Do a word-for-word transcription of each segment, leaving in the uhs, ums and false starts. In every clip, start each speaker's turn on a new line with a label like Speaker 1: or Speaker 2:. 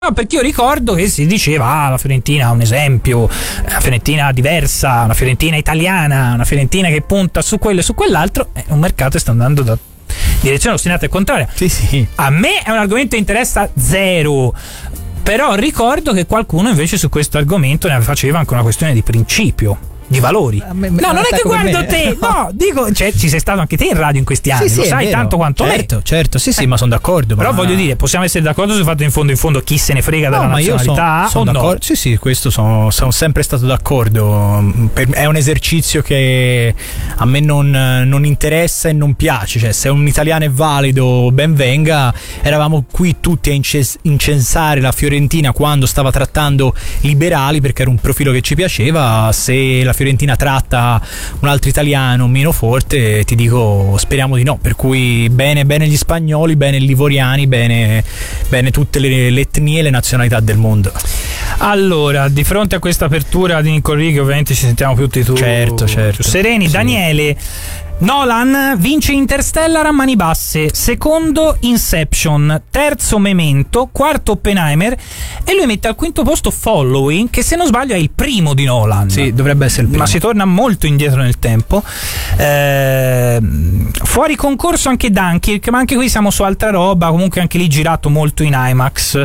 Speaker 1: No, perché io ricordo che si diceva ah, la Fiorentina ha un esempio, una Fiorentina diversa, una Fiorentina italiana, una Fiorentina che punta su quello e su quell'altro, e un mercato sta andando da direzione ostinata e contraria.
Speaker 2: Sì, sì.
Speaker 1: A me è un argomento che interessa zero, però ricordo che qualcuno invece su questo argomento ne faceva anche una questione di principio, di valori.
Speaker 2: Me,
Speaker 1: no, non è che guardo
Speaker 2: me.
Speaker 1: te, no, dico, cioè, ci sei stato anche te in radio in questi anni,
Speaker 2: sì,
Speaker 1: lo
Speaker 2: sì,
Speaker 1: sai tanto quanto
Speaker 2: certo,
Speaker 1: me.
Speaker 2: Certo, sì, sì,
Speaker 1: eh.
Speaker 2: ma sono d'accordo.
Speaker 1: Però
Speaker 2: ma...
Speaker 1: voglio dire, possiamo essere d'accordo sul fatto che in fondo in fondo chi se ne frega
Speaker 2: no,
Speaker 1: della
Speaker 2: ma
Speaker 1: nazionalità
Speaker 2: io sono son
Speaker 1: o
Speaker 2: d'accordo.
Speaker 1: no?
Speaker 2: Sì, sì, questo sono, sono sempre stato d'accordo. Per, è un esercizio che a me non, non interessa e non piace. Cioè, se un italiano è valido, ben venga. Eravamo qui tutti a inces- incensare la Fiorentina quando stava trattando liberali, perché era un profilo che ci piaceva. Se la Fiorentina tratta un altro italiano meno forte, ti dico speriamo di no, per cui bene bene gli spagnoli, bene gli ivoriani, bene, bene tutte le, le etnie e le nazionalità del mondo.
Speaker 1: Allora, di fronte a questa apertura di Nico Righi, ovviamente ci sentiamo più tutti tu
Speaker 2: certo, certo.
Speaker 1: sereni. Sì. Daniele, Nolan vince Interstellar a mani basse, secondo Inception, terzo Memento, quarto Oppenheimer, e lui mette al quinto posto Following, che se non sbaglio è il primo di Nolan.
Speaker 2: Sì, dovrebbe essere il primo.
Speaker 1: Ma si torna molto indietro nel tempo. Eh, fuori concorso anche Dunkirk, ma anche qui siamo su altra roba, comunque anche lì girato molto in IMAX.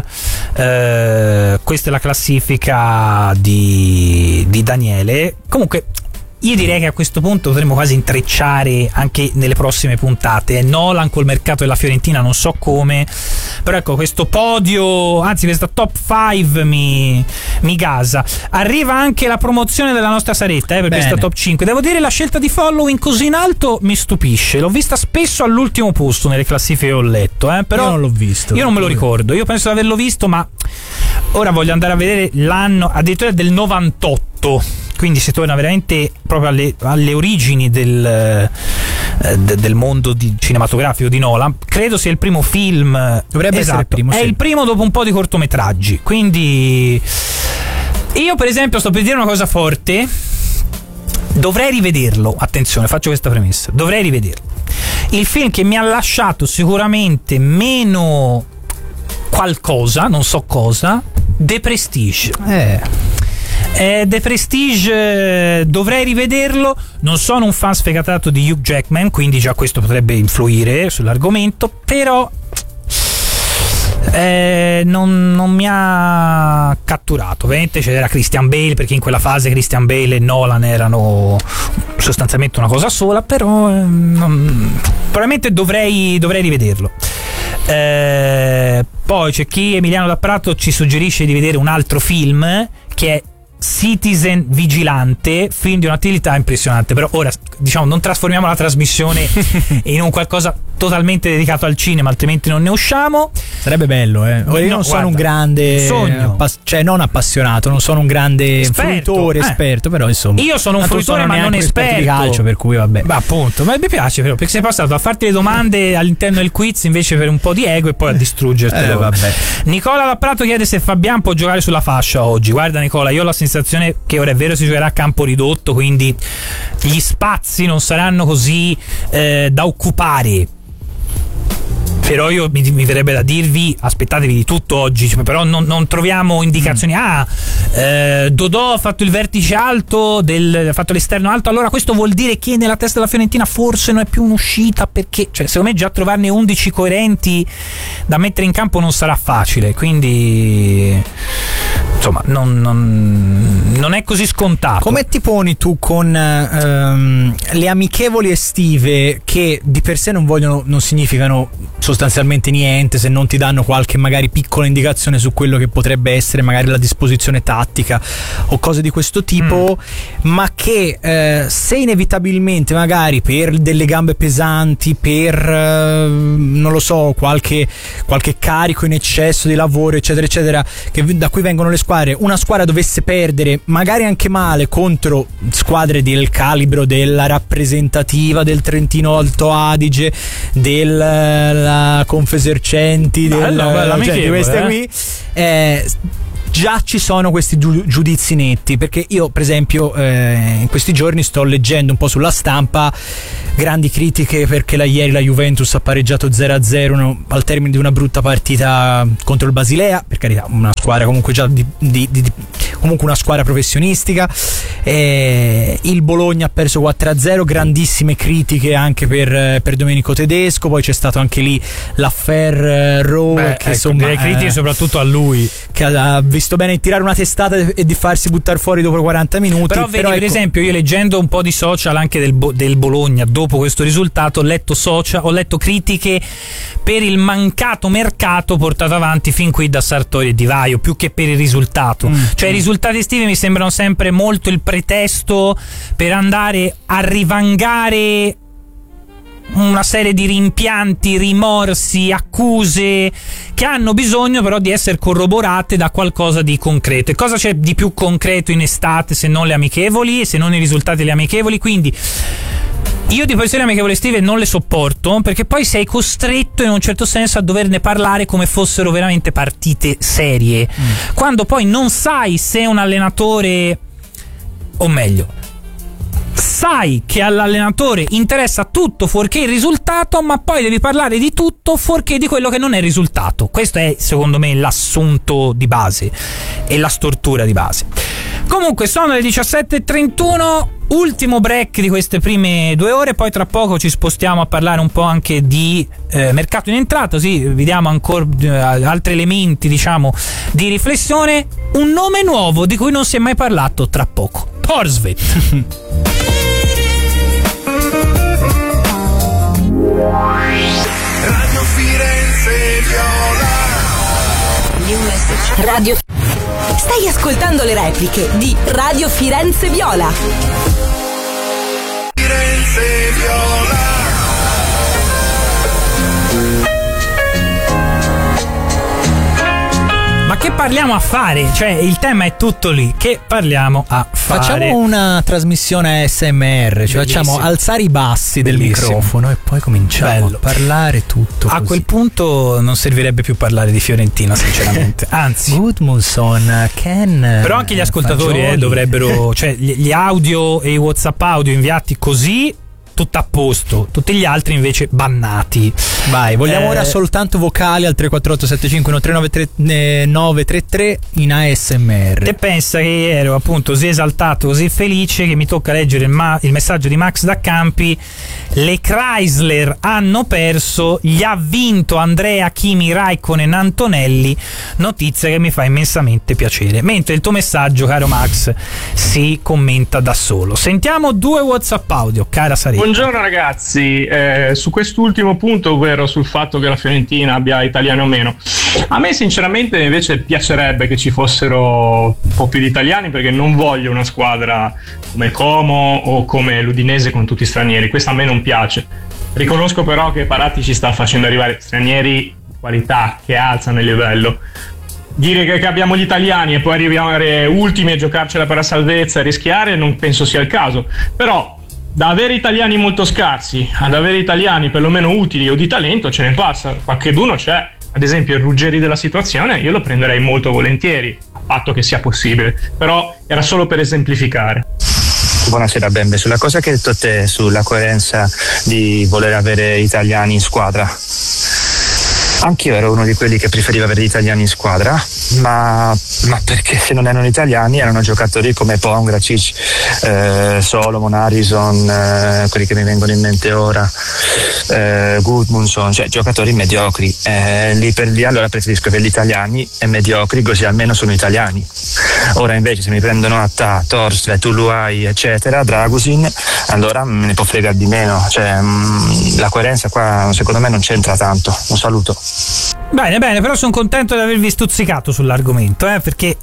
Speaker 1: Eh, questa è la classifica di, di Daniele. Comunque io direi che a questo punto potremmo quasi intrecciare anche nelle prossime puntate Nolan col mercato della Fiorentina, non so come, però ecco, questo podio, anzi questa top cinque mi, mi gasa. Arriva anche la promozione della nostra Saretta eh, per Bene. Questa top cinque. Devo dire, la scelta di Following così in alto mi stupisce, l'ho vista spesso all'ultimo posto nelle classifiche che ho letto, eh, però
Speaker 2: io non l'ho visto,
Speaker 1: io non me lo ricordo, io penso di averlo visto, ma ora voglio andare a vedere l'anno, addirittura del novantotto, quindi si torna veramente proprio alle, alle origini del, eh, del mondo di, cinematografico di Nolan. Credo sia il primo film,
Speaker 2: dovrebbe
Speaker 1: esatto,
Speaker 2: essere il primo,
Speaker 1: è
Speaker 2: sì.
Speaker 1: il primo dopo un po' di cortometraggi, quindi io per esempio sto per dire una cosa forte, dovrei rivederlo, attenzione, faccio questa premessa, dovrei rivederlo. Il film che mi ha lasciato sicuramente meno qualcosa, non so cosa, The Prestige.
Speaker 2: Eh
Speaker 1: Eh, The Prestige, eh, dovrei rivederlo. Non sono un fan sfegatato di Hugh Jackman, quindi già questo potrebbe influire sull'argomento, però eh, non, non mi ha catturato. Ovviamente c'era Christian Bale, perché in quella fase Christian Bale e Nolan erano sostanzialmente una cosa sola, però eh, non, probabilmente dovrei, dovrei rivederlo. Eh, poi c'è chi, Emiliano da Prato, ci suggerisce di vedere un altro film che è Citizen Vigilante, film di un'attività impressionante. Però ora, diciamo, non trasformiamo la trasmissione in un qualcosa totalmente dedicato al cinema, altrimenti non ne usciamo.
Speaker 2: Sarebbe bello, eh. Ora io
Speaker 1: no,
Speaker 2: non sono
Speaker 1: guarda,
Speaker 2: un grande
Speaker 1: sogno.
Speaker 2: Appass- cioè non appassionato, non sono un grande
Speaker 1: esperto,
Speaker 2: fruitore,
Speaker 1: eh.
Speaker 2: esperto, però insomma.
Speaker 1: Io sono un fruitore
Speaker 2: sono
Speaker 1: ma non esperto
Speaker 2: di calcio, per cui vabbè.
Speaker 1: Ma appunto, ma mi piace però, perché sei passato a farti le domande all'interno del quiz invece per un po' di ego e poi a distruggertelo.
Speaker 2: Eh, vabbè.
Speaker 1: Nicola da Prato chiede se Fabian può giocare sulla fascia oggi. Guarda Nicola, io ho la sensazione che ora è vero si giocherà a campo ridotto, quindi gli spazi non saranno così eh, da occupare. Però io mi, mi verrebbe da dirvi aspettatevi di tutto oggi, cioè, però non, non troviamo indicazioni. Mm. Ah, eh, Dodò ha fatto il vertice alto, del, ha fatto l'esterno alto, allora questo vuol dire che nella testa della Fiorentina forse non è più un'uscita, perché cioè, secondo me già trovarne undici coerenti da mettere in campo non sarà facile, quindi insomma non, non, non è così scontato.
Speaker 2: Come ti poni tu con ehm, le amichevoli estive, che di per sé non vogliono, non significano sostanzialmente niente se non ti danno qualche magari piccola indicazione su quello che potrebbe essere magari la disposizione tattica o cose di questo tipo, mm. ma che eh, se inevitabilmente magari per delle gambe pesanti, per eh, non lo so, qualche, qualche carico in eccesso di lavoro eccetera eccetera, che da cui vengono le squadre, una squadra dovesse perdere magari anche male contro squadre del calibro della rappresentativa del Trentino Alto Adige, della Confesercenti, del,
Speaker 1: bello, bello,
Speaker 2: cioè, di queste
Speaker 1: eh?
Speaker 2: qui, eh, già ci sono questi giu- giudizi netti, perché io per esempio eh, in questi giorni sto leggendo un po' sulla stampa grandi critiche perché la, ieri la Juventus ha pareggiato zero a zero no, al termine di una brutta partita contro il Basilea, per carità una squadra comunque già di, di, di, di comunque una squadra professionistica. Eh, il Bologna ha perso quattro a zero, grandissime critiche anche per, per Domenico Tedesco, poi c'è stato anche lì l'affair Rowe,
Speaker 1: Beh,
Speaker 2: che
Speaker 1: ecco,
Speaker 2: insomma
Speaker 1: le critiche
Speaker 2: eh,
Speaker 1: soprattutto a lui,
Speaker 2: che ha visto bene tirare una testata e di farsi buttare fuori dopo quaranta minuti.
Speaker 1: però vedi,
Speaker 2: però
Speaker 1: per
Speaker 2: ecco,
Speaker 1: esempio io leggendo un po' di social anche del, Bo- del Bologna dopo questo risultato ho letto social, ho letto critiche per il mancato mercato portato avanti fin qui da Sartori e Di Vaio più che per il risultato. mm. Cioè mm. i risultati estivi mi sembrano sempre molto il pretesto per andare a rivangare una serie di rimpianti, rimorsi, accuse che hanno bisogno però di essere corroborate da qualcosa di concreto. E cosa c'è di più concreto in estate se non le amichevoli e se non i risultati delle amichevoli? Quindi io di posizioni amichevoli estive non le sopporto, perché poi sei costretto in un certo senso a doverne parlare come fossero veramente partite serie, mm. quando poi non sai se un allenatore, o meglio sai che all'allenatore interessa tutto fuorché il risultato, ma poi devi parlare di tutto fuorché di quello che non è il risultato. Questo è secondo me l'assunto di base e la stortura di base. Comunque sono le diciassette e trentuno, ultimo break di queste prime due ore, poi tra poco ci spostiamo a parlare un po' anche di eh, mercato in entrata, sì, vediamo ancora eh, altri elementi diciamo di riflessione. Un nome nuovo di cui non si è mai parlato tra poco, Porsvet.
Speaker 3: Radio Firenze Viola.
Speaker 4: New message. Radio. Stai ascoltando le repliche di Radio Firenze Viola.
Speaker 3: Firenze Viola.
Speaker 1: Ma che parliamo a fare? Cioè il tema è tutto lì. Che parliamo a fare?
Speaker 2: Facciamo una trasmissione A S M R, cioè
Speaker 1: Bellissimo.
Speaker 2: facciamo alzare i bassi del
Speaker 1: Bellissimo.
Speaker 2: microfono e poi cominciamo
Speaker 1: Bello.
Speaker 2: a parlare tutto
Speaker 1: A
Speaker 2: così.
Speaker 1: quel punto non servirebbe più parlare di Fiorentina, sinceramente. Anzi,
Speaker 2: Gudmundsson, Ken.
Speaker 1: però anche gli ascoltatori eh,
Speaker 2: Fagioli.
Speaker 1: dovrebbero, cioè gli, gli audio e i WhatsApp audio inviati così, tutto a posto, tutti gli altri invece bannati.
Speaker 2: Vai, vogliamo
Speaker 1: Eh,
Speaker 2: ora soltanto vocali al tre quattro otto sette cinque uno tre nove tre tre in A S M R.
Speaker 1: E pensa che ero appunto così esaltato, così felice che mi tocca leggere il, ma- il messaggio di Max da Campi. Le Chrysler hanno perso, gli ha vinto Andrea, Kimi, Raikkonen, Antonelli, notizia che mi fa immensamente piacere. Mentre il tuo messaggio, caro Max, si commenta da solo. Sentiamo due WhatsApp audio, cara Sarina.
Speaker 5: Buongiorno ragazzi, eh, su quest'ultimo punto, ovvero sul fatto che la Fiorentina abbia italiani o meno, a me sinceramente invece piacerebbe che ci fossero un po' più di italiani, perché non voglio una squadra come Como o come l'Udinese con tutti stranieri, questo a me non piace. Riconosco però che Paratti ci sta facendo arrivare stranieri di qualità che alzano il livello. Dire che, che abbiamo gli italiani e poi arrivare ultimi a giocarcela per la salvezza e rischiare non penso sia il caso, però da avere italiani molto scarsi ad avere italiani perlomeno utili o di talento ce ne passa, qualcheduno c'è. Ad esempio il Ruggeri della situazione io lo prenderei molto volentieri, a patto che sia possibile, però era solo per esemplificare.
Speaker 6: Buonasera Bembe, sulla cosa che hai detto te sulla coerenza di voler avere italiani in squadra, anch'io ero uno di quelli che preferiva avere gli italiani in squadra, ma, ma perché se non erano italiani erano giocatori come Pongracic, eh, Solomon, Harrison, eh, quelli che mi vengono in mente ora, eh, Gudmundsson, cioè giocatori mediocri, eh, lì per lì allora preferisco avere gli italiani e mediocri, così almeno sono italiani. Ora invece se mi prendono Attà, Torsve, Tuluai eccetera, Dragusin, allora me ne può fregare di meno, cioè mh, la coerenza qua secondo me non c'entra tanto. Un saluto.
Speaker 1: Bene, bene, però sono contento di avervi stuzzicato sull'argomento, eh, perché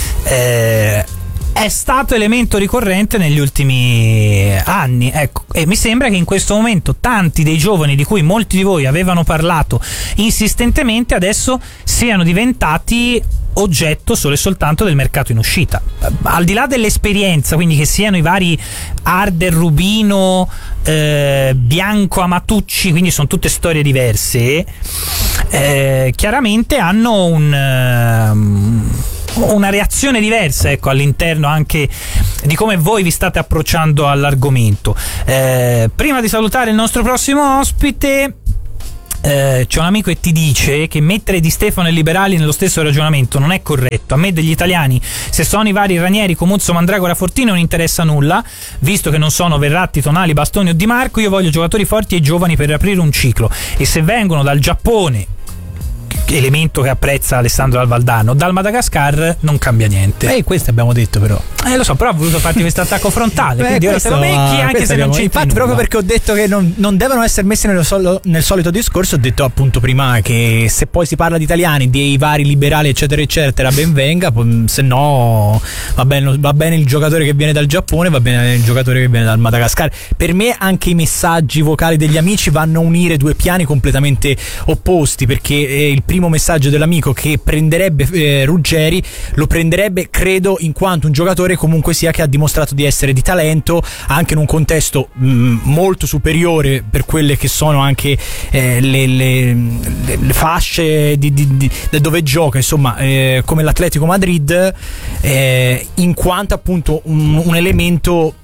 Speaker 1: eh, è stato elemento ricorrente negli ultimi anni, ecco, e mi sembra che in questo momento tanti dei giovani di cui molti di voi avevano parlato insistentemente adesso siano diventati oggetto solo e soltanto del mercato in uscita, al di là dell'esperienza, quindi che siano i vari Arder, Rubino, eh, Bianco, Amatucci, quindi sono tutte storie diverse, eh, chiaramente hanno un, um, una reazione diversa, ecco, all'interno anche di come voi vi state approcciando all'argomento. Eh, prima di salutare il nostro prossimo ospite, Eh, c'è un amico che ti dice che mettere Di Stefano e Liberali nello stesso ragionamento non è corretto. A me degli italiani, se sono i vari Ranieri, Comuzzo, Mandragora, Fortini, non interessa nulla, visto che non sono Verratti, Tonali, Bastoni o Di Marco. Io voglio giocatori forti e giovani per aprire un ciclo, e se vengono dal Giappone, elemento che apprezza Alessandro Dal Valdano, dal Madagascar non cambia niente.
Speaker 2: Eh, questo abbiamo detto però.
Speaker 1: Eh lo so, però ho voluto farti questo attacco frontale.
Speaker 2: Beh,
Speaker 1: quindi ora te lo becchi anche se non c'è.
Speaker 2: Infatti,
Speaker 1: nulla.
Speaker 2: proprio perché ho detto che non, non devono essere messi nello solo, nel solito discorso, ho detto appunto prima che se poi si parla di italiani, dei vari liberali, eccetera, eccetera, ben venga, se no va bene, va bene il giocatore che viene dal Giappone, va bene il giocatore che viene dal Madagascar. Per me anche i messaggi vocali degli amici vanno a unire due piani completamente opposti, perché eh, il primo messaggio dell'amico che prenderebbe eh, Ruggeri lo prenderebbe, credo, in quanto un giocatore comunque sia che ha dimostrato di essere di talento anche in un contesto mh, molto superiore per quelle che sono anche eh, le, le, le, le fasce di, di, di, di dove gioca, insomma, eh, come l'Atletico Madrid, eh, in quanto appunto un, un elemento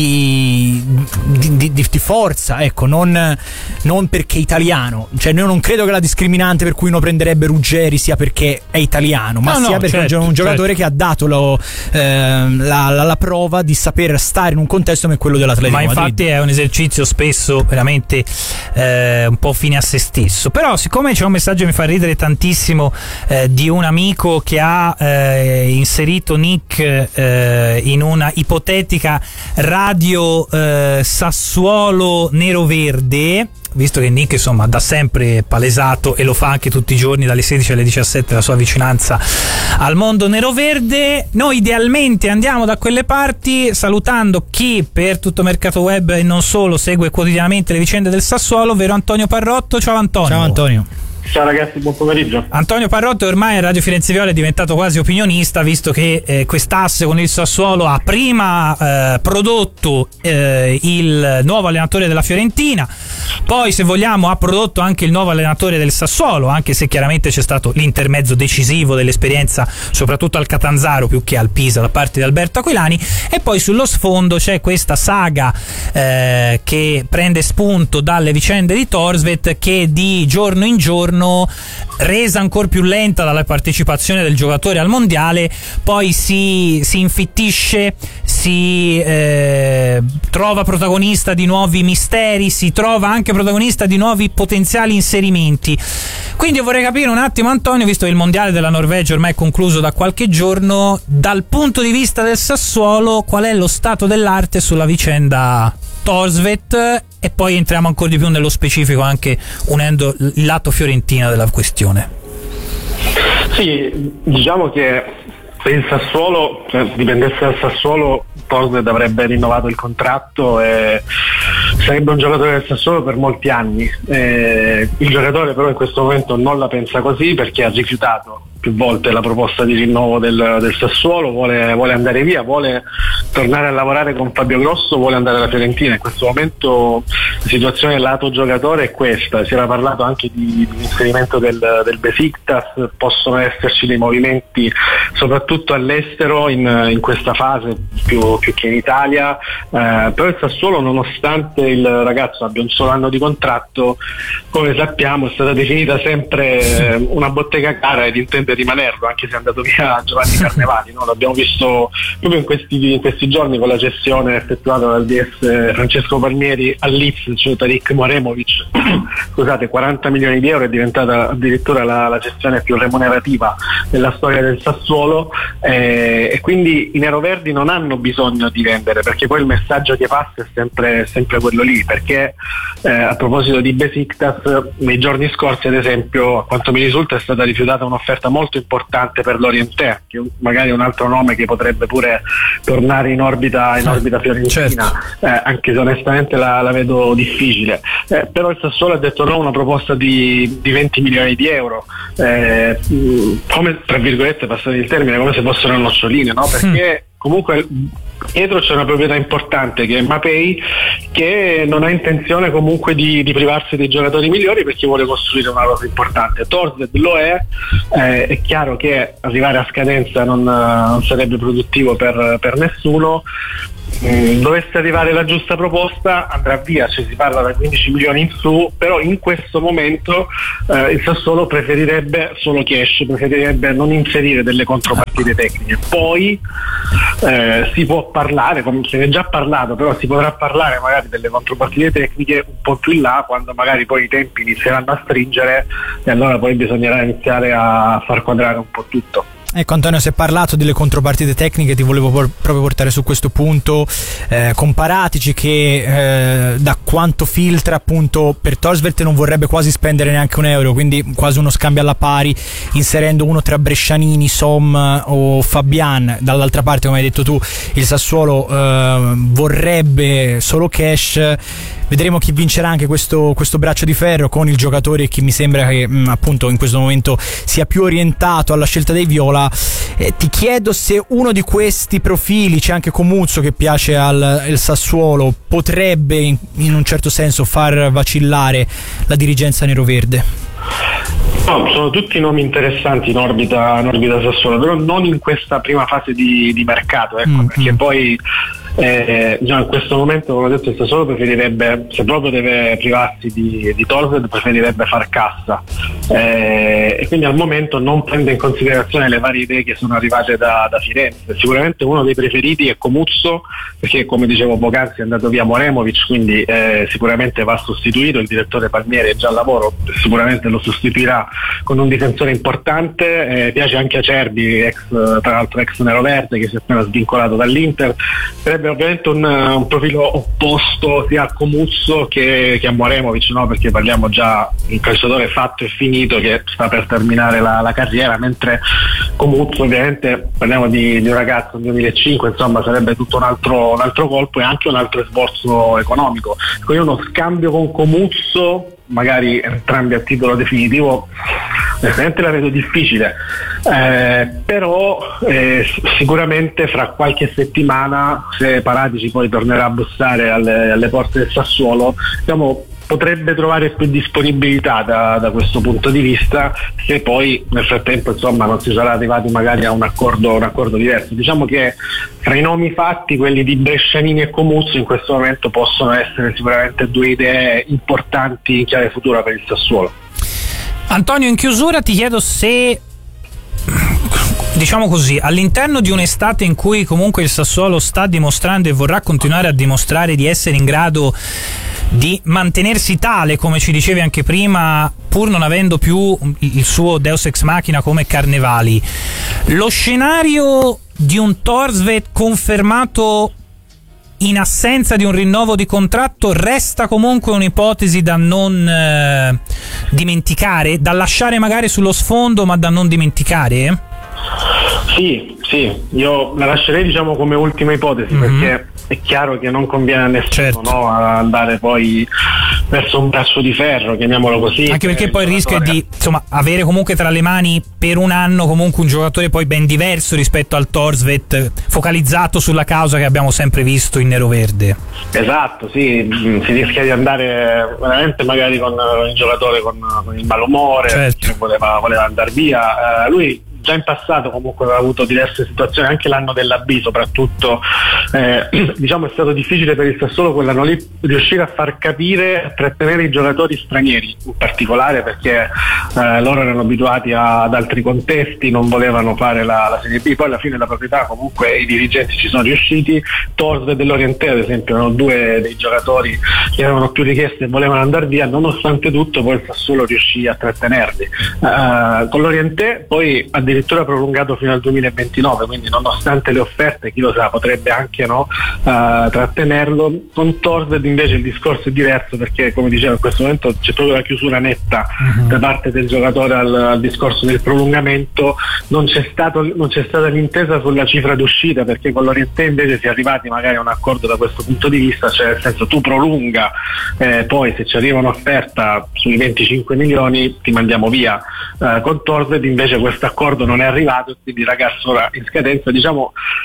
Speaker 2: Di, di, di, di forza, ecco, non, non perché italiano, cioè io non credo che la discriminante per cui uno prenderebbe Ruggeri sia perché è italiano, ma
Speaker 1: no,
Speaker 2: sia
Speaker 1: no,
Speaker 2: perché
Speaker 1: certo,
Speaker 2: è un giocatore
Speaker 1: certo.
Speaker 2: che ha dato lo, eh, la, la, la prova di saper stare in un contesto come quello dell'Atletico
Speaker 1: ma
Speaker 2: Madrid.
Speaker 1: infatti è un esercizio spesso veramente eh, un po' fine a se stesso. Però siccome c'è un messaggio che mi fa ridere tantissimo eh, di un amico che ha eh, inserito Nick eh, in una ipotetica radio eh, Sassuolo nero-verde, visto che Nick insomma da sempre palesato, e lo fa anche tutti i giorni dalle sedici alle diciassette, la sua vicinanza al mondo nero-verde, noi idealmente andiamo da quelle parti salutando chi per tutto Mercato Web e non solo segue quotidianamente le vicende del Sassuolo, ovvero Antonio Parrotto. Ciao Antonio.
Speaker 2: Ciao Antonio.
Speaker 5: Ciao ragazzi, buon pomeriggio.
Speaker 1: Antonio Parrotto ormai a Radio Firenze Viola è diventato quasi opinionista, visto che eh, quest'asse con il Sassuolo ha prima eh, prodotto eh, il nuovo allenatore della Fiorentina, poi se vogliamo ha prodotto anche il nuovo allenatore del Sassuolo, anche se chiaramente c'è stato l'intermezzo decisivo dell'esperienza soprattutto al Catanzaro più che al Pisa da parte di Alberto Aquilani, e poi sullo sfondo c'è questa saga eh, che prende spunto dalle vicende di Thorstvedt, che di giorno in giorno, resa ancora più lenta dalla partecipazione del giocatore al mondiale, poi si, si infittisce, si eh, trova protagonista di nuovi misteri, si trova anche protagonista di nuovi potenziali inserimenti. Quindi io vorrei capire un attimo, Antonio, visto che il mondiale della Norvegia ormai è concluso da qualche giorno, dal punto di vista del Sassuolo qual è lo stato dell'arte sulla vicenda Thorstvedt, e poi entriamo ancora di più nello specifico anche unendo il lato fiorentina della questione.
Speaker 7: Sì, diciamo che se il Sassuolo, cioè, dipendesse dal Sassuolo, Thorstvedt avrebbe rinnovato il contratto e sarebbe un giocatore del Sassuolo per molti anni. Eh, il giocatore però in questo momento non la pensa così, perché ha rifiutato più volte la proposta di rinnovo del, del Sassuolo, vuole, vuole andare via, vuole tornare a lavorare con Fabio Grosso, vuole andare alla Fiorentina. In questo momento la situazione lato giocatore è questa. Si era parlato anche di, di inserimento del, del Besiktas, possono esserci dei movimenti soprattutto all'estero in, in questa fase più, più che in Italia, eh, però il Sassuolo, nonostante il ragazzo abbia un solo anno di contratto, come sappiamo è stata definita sempre una bottega cara ed intende rimanerlo, anche se è andato via Giovanni Carnevali, no? L'abbiamo visto proprio in questi, in questi giorni con la gestione effettuata dal D S Francesco Palmieri al Leeds, cioè Tarik Moremovic. Scusate, quaranta milioni di euro, è diventata addirittura la, la gestione più remunerativa della storia del Sassuolo, eh, e quindi i neroverdi non hanno bisogno di vendere, perché poi il messaggio che passa è sempre, sempre quello lì, perché eh, a proposito di Besiktas, nei giorni scorsi ad esempio, a quanto mi risulta, è stata rifiutata un'offerta molto importante per Lorientè, che magari è un altro nome che potrebbe pure tornare in orbita, in orbita fiorentina, certo. eh, anche se onestamente la, la vedo difficile, eh, però il Sassuolo ha detto no, una proposta di, di venti milioni di euro, eh, come tra virgolette, passate il termine, come se fossero noccioline, no? Perché comunque dietro c'è una proprietà importante che è Mapei, che non ha intenzione comunque di, di privarsi dei giocatori migliori perché vuole costruire una rosa importante. Torvald lo è, eh, è chiaro che arrivare a scadenza non, non sarebbe produttivo per, per nessuno. Mm, dovesse arrivare la giusta proposta andrà via, cioè si parla da quindici milioni in su, però in questo momento eh, il Sassuolo preferirebbe solo cash, preferirebbe non inserire delle contropartite tecniche. Poi eh, si può parlare, come se ne è già parlato, però si potrà parlare magari delle contropartite tecniche un po' più in là, quando magari poi i tempi inizieranno a stringere e allora poi bisognerà iniziare a far quadrare un po' tutto.
Speaker 2: Ecco Antonio, si è parlato delle contropartite tecniche, ti volevo por- proprio portare su questo punto, eh, comparatici che eh, da quanto filtra appunto per Torvald non vorrebbe quasi spendere neanche un euro, quindi quasi uno scambio alla pari, inserendo uno tra Brescianini, Som o Fabian. Dall'altra parte, come hai detto tu, il Sassuolo eh, vorrebbe solo cash. Vedremo chi vincerà anche questo, questo braccio di ferro con il giocatore che mi sembra che mh, appunto in questo momento sia più orientato alla scelta dei viola. Eh, ti chiedo se uno di questi profili, c'è anche Comuzzo che piace al, al Sassuolo, potrebbe in, in un certo senso far vacillare la dirigenza neroverde.
Speaker 7: No, sono tutti nomi interessanti in orbita, in orbita Sassuolo, però non in questa prima fase di, di mercato, ecco, mm-hmm. perché poi eh, già in questo momento, come ho detto, il Sassuolo preferirebbe, se proprio deve privarsi di, di Torvald, preferirebbe far cassa, eh, e quindi al momento non prende in considerazione le varie idee che sono arrivate da, da Firenze. Sicuramente uno dei preferiti è Comuzzo, perché come dicevo poc'anzi è andato via Moremovic, quindi eh, sicuramente va sostituito. Il direttore Palmieri è già al lavoro, sicuramente lo sostituirà con un difensore importante. Eh, piace anche Acerbi, ex, tra l'altro ex neroverde, che si è appena svincolato dall'Inter. Sarebbe ovviamente un, un profilo opposto sia a Comuzzo che, che a Moremovic, no? Perché parliamo già di un calciatore fatto e finito che sta per terminare la, la carriera, mentre Comuzzo ovviamente parliamo di, di un ragazzo del duemilacinque, insomma sarebbe tutto un altro, un altro colpo e anche un altro sforzo economico. Quindi uno scambio con Comuzzo, magari entrambi a titolo definitivo, onestamente la vedo difficile, eh, però eh, sicuramente fra qualche settimana, se Paratici poi tornerà a bussare alle, alle porte del Sassuolo, diciamo, potrebbe trovare più disponibilità da, da questo punto di vista, se poi nel frattempo insomma non si sarà arrivati magari a un accordo, un accordo diverso. Diciamo che tra i nomi fatti, quelli di Brescianini e Comuzzo in questo momento possono essere sicuramente due idee importanti in chiave futura per il Sassuolo.
Speaker 1: Antonio, in chiusura ti chiedo se, diciamo così, all'interno di un'estate in cui comunque il Sassuolo sta dimostrando e vorrà continuare a dimostrare di essere in grado di mantenersi tale, come ci dicevi anche prima, pur non avendo più il suo Deus Ex Machina come Carnevali, lo scenario di un Torvald confermato in assenza di un rinnovo di contratto resta comunque un'ipotesi da non eh, dimenticare, da lasciare magari sullo sfondo ma da non dimenticare?
Speaker 7: Sì, sì, io la lascerei diciamo come ultima ipotesi, mm-hmm. perché è chiaro che non conviene a nessuno, certo. no, andare poi verso un braccio di ferro, chiamiamolo così.
Speaker 1: Anche perché poi il rischio è di insomma avere comunque tra le mani per un anno comunque un giocatore poi ben diverso rispetto al Torvald, focalizzato sulla causa che abbiamo sempre visto in neroverde.
Speaker 7: Esatto, sì, si rischia di andare veramente magari con il giocatore con, con il malumore, certo. voleva, voleva andare via. Uh, lui già in passato comunque aveva avuto diverse situazioni, anche l'anno dell'A B soprattutto, eh, diciamo è stato difficile per il Sassuolo quell'anno lì riuscire a far capire, a trattenere i giocatori stranieri in particolare, perché eh, loro erano abituati a, ad altri contesti, non volevano fare la, la Serie B. Poi alla fine la proprietà, comunque i dirigenti ci sono riusciti. Torre dell'Orientale ad esempio erano due dei giocatori che erano più richiesti e volevano andare via, nonostante tutto poi il Sassuolo riuscì a trattenerli. Uh, con l'Orientale poi addirittura prolungato fino al duemilaventinove, quindi nonostante le offerte chi lo sa potrebbe anche no, uh, trattenerlo. Con Torvald invece il discorso è diverso, perché come dicevo in questo momento c'è proprio la chiusura netta uh-huh. da parte del giocatore al, al discorso del prolungamento. Non c'è stato non c'è stata l'intesa sulla cifra d'uscita, perché con l'Orientale invece si è arrivati magari a un accordo da questo punto di vista, cioè nel senso tu prolunga, eh, poi se ci arriva un'offerta sui venticinque milioni ti mandiamo via. Uh, con Torvald invece questo accordo non è arrivato, quindi ragazzo ora in scadenza, diciamo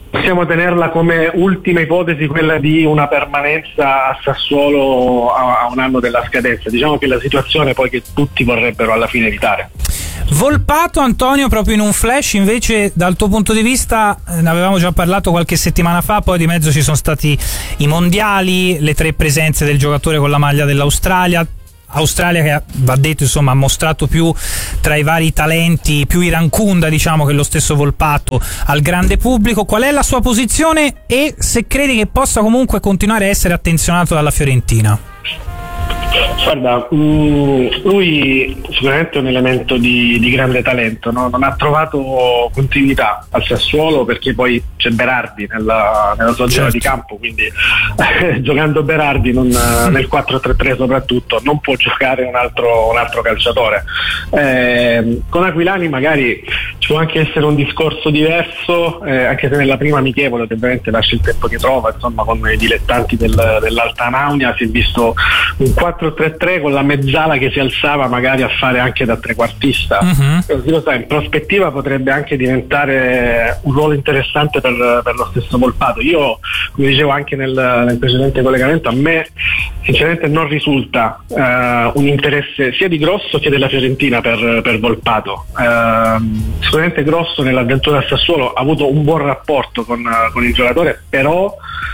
Speaker 7: possiamo tenerla come ultima ipotesi quella di una permanenza a Sassuolo a, a un anno della scadenza. Diciamo che la situazione poi che tutti vorrebbero alla fine evitare.
Speaker 1: Volpato, Antonio, proprio in un flash, invece dal tuo punto di vista, ne avevamo già parlato qualche settimana fa, poi di mezzo ci sono stati i mondiali, le tre presenze del giocatore con la maglia dell'Australia. Australia che va detto insomma ha mostrato più tra i vari talenti più iracunda diciamo che lo stesso Volpato al grande pubblico. Qual è la sua posizione e se credi che possa comunque continuare a essere attenzionato dalla Fiorentina?
Speaker 7: Guarda, mh, lui sicuramente è un elemento di, di grande talento, no? Non ha trovato continuità al Sassuolo perché poi c'è Berardi nella, nella sua zona
Speaker 1: certo.
Speaker 7: di campo, quindi eh, giocando Berardi non, nel quattro tre tre soprattutto non può giocare un altro, un altro calciatore. Eh, con Aquilani magari ci può anche essere un discorso diverso, eh, anche se nella prima amichevole ovviamente lascia il tempo che trova, insomma con i dilettanti del, dell'Alta Naunia si è visto un quattro tre tre con la mezzala che si alzava magari a fare anche da trequartista. Uh-huh. Lo sai, in prospettiva potrebbe anche diventare un ruolo interessante per, per lo stesso Volpato. Io, come dicevo anche nel, nel precedente collegamento, a me sinceramente non risulta uh, un interesse sia di Grosso che della Fiorentina per, per Volpato. Uh, sicuramente Grosso nell'avventura a Sassuolo ha avuto un buon rapporto con, uh, con il giocatore, però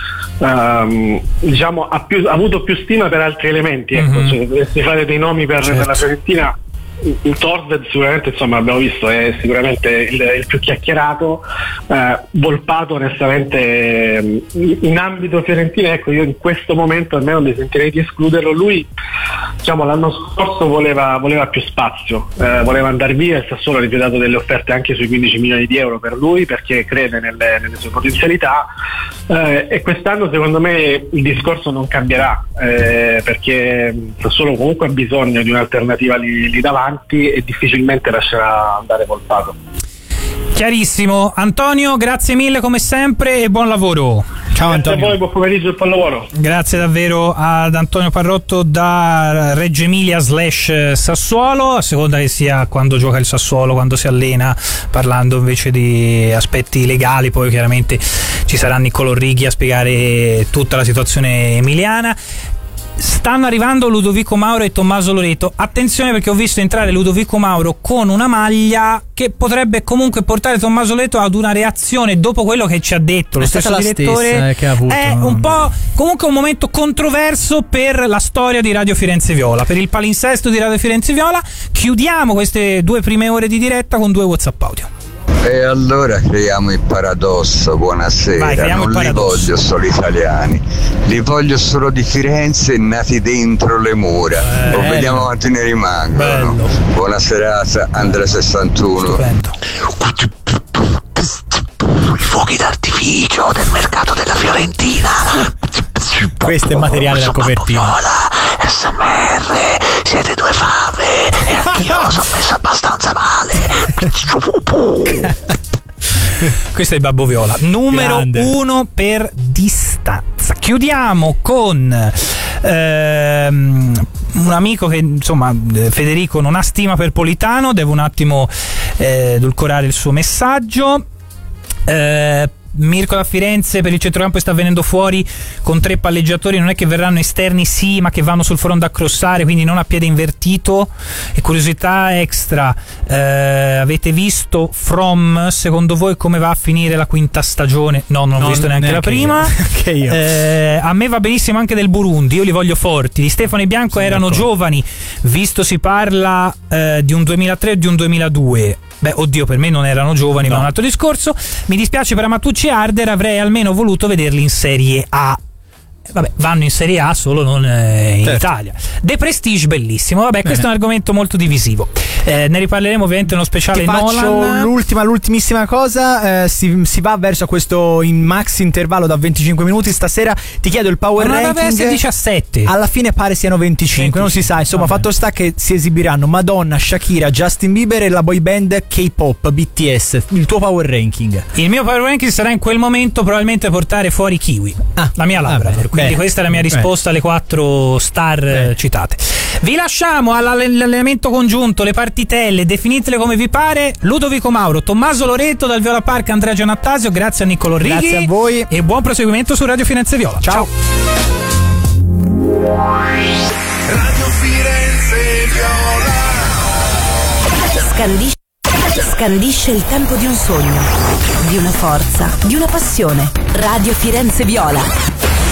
Speaker 7: Um, diciamo ha, più, ha avuto più stima per altri elementi, ecco. Mm-hmm. Se dovessi fare dei nomi per, certo. per la Fiorentina, il Torved sicuramente, insomma, abbiamo visto, è sicuramente il, il più chiacchierato. eh, Volpato onestamente in ambito Fiorentina, ecco, io in questo momento almeno mi sentirei di escluderlo. Lui diciamo l'anno scorso voleva, voleva più spazio, eh, voleva andare via, il Sassuolo ha rifiutato delle offerte anche sui quindici milioni di euro per lui perché crede nelle, nelle sue potenzialità, eh, e quest'anno secondo me il discorso non cambierà, eh, perché il Sassuolo comunque ha bisogno di un'alternativa lì, lì davanti e difficilmente lascerà andare Volpato.
Speaker 1: Chiarissimo. Antonio, grazie mille come sempre e buon lavoro.
Speaker 2: Ciao
Speaker 7: Grazie
Speaker 2: Antonio.
Speaker 7: a voi, buon pomeriggio e buon lavoro.
Speaker 1: Grazie davvero ad Antonio Parrotto da Reggio Emilia slash Sassuolo, a seconda che sia quando gioca il Sassuolo, quando si allena, parlando invece di aspetti legali. Poi chiaramente ci sarà Niccolò Righi a spiegare tutta la situazione emiliana. Stanno arrivando Ludovico Mauro e Tommaso Loreto. Attenzione, perché ho visto entrare Ludovico Mauro con una maglia che potrebbe comunque portare Tommaso Loreto ad una reazione dopo quello che ci ha detto lo
Speaker 2: è
Speaker 1: stesso
Speaker 2: stata la
Speaker 1: direttore.
Speaker 2: Stessa, eh, che ha avuto.
Speaker 1: È un po' comunque un momento controverso per la storia di Radio Firenze Viola, per il palinsesto di Radio Firenze Viola. Chiudiamo queste due prime ore di diretta con due WhatsApp audio.
Speaker 8: E allora creiamo il paradosso, buonasera.
Speaker 1: Vai,
Speaker 8: non
Speaker 1: il
Speaker 8: li voglio solo italiani, li voglio solo di Firenze nati dentro le mura.
Speaker 1: Bello.
Speaker 8: O vediamo quanti ne rimangono.
Speaker 1: Bello.
Speaker 8: Buona serata, Andrea sessantuno.
Speaker 1: Stupendo.
Speaker 9: I fuochi d'artificio del mercato della Fiorentina.
Speaker 2: Questo è materiale da copertina.
Speaker 9: S M R, siete due fave e anch'io sono messo abbastanza male.
Speaker 1: Questo è il Babbo Viola, numero
Speaker 2: Grande.
Speaker 1: uno per distanza. Chiudiamo con ehm, un amico che insomma Federico non ha stima per Politano, deve un attimo eh, edulcorare il suo messaggio. eh, Mirko da Firenze: per il centrocampo sta venendo fuori con tre palleggiatori, non è che verranno esterni, sì, ma che vanno sul fronte a crossare, quindi non a piede invertito. E curiosità extra, eh, avete visto From? Secondo voi come va a finire la quinta stagione? No, non ho
Speaker 2: No,
Speaker 1: visto neanche,
Speaker 2: neanche
Speaker 1: la prima.
Speaker 2: io. Che io.
Speaker 1: Eh, a me va benissimo anche del Burundi, io li voglio forti. Di Stefano e Bianco
Speaker 2: Sono
Speaker 1: erano
Speaker 2: d'accordo.
Speaker 1: giovani, visto si parla eh, di un duemilatré o di un duemiladue. Beh, oddio, per me non erano giovani,
Speaker 2: No.
Speaker 1: ma è un altro discorso. Mi dispiace per Amatucci e Harder, avrei almeno voluto vederli in Serie A. Eh, Vabbè, vanno in Serie A, solo non eh, in
Speaker 2: Certo.
Speaker 1: Italia. The Prestige, bellissimo. Vabbè, questo
Speaker 2: Bene.
Speaker 1: è un argomento molto divisivo. Eh, ne riparleremo ovviamente in uno speciale
Speaker 2: Ti faccio
Speaker 1: Nolan.
Speaker 2: l'ultima, l'ultimissima cosa. eh, si, si va verso questo in max intervallo da venticinque minuti. Stasera ti chiedo il power
Speaker 1: Ma non doveva
Speaker 2: ranking.
Speaker 1: essere diciassette.
Speaker 2: Alla fine pare siano venticinque, non si sa. Insomma,
Speaker 1: Vabbè.
Speaker 2: fatto sta che si esibiranno Madonna, Shakira, Justin Bieber e la boy band K-pop B T S. Il tuo power ranking.
Speaker 1: Il mio power ranking sarà in quel momento probabilmente portare fuori Kiwi,
Speaker 2: Ah,
Speaker 1: la mia
Speaker 2: va
Speaker 1: Labrador.
Speaker 2: bene.
Speaker 1: Quindi Quindi
Speaker 2: Beh,
Speaker 1: questa è la mia risposta alle quattro star
Speaker 2: Beh.
Speaker 1: citate. Vi lasciamo all'allenamento congiunto, le partitelle, definitele come vi pare. Ludovico Mauro, Tommaso Loreto dal Viola Park, Andrea Giannattasio, grazie a Niccolò Righi.
Speaker 2: Grazie a voi
Speaker 1: e buon proseguimento su Radio Firenze Viola. Ciao.
Speaker 3: Radio Firenze Viola.
Speaker 4: Scandisce, scandisce il tempo di un sogno, di una forza, di una passione. Radio Firenze Viola.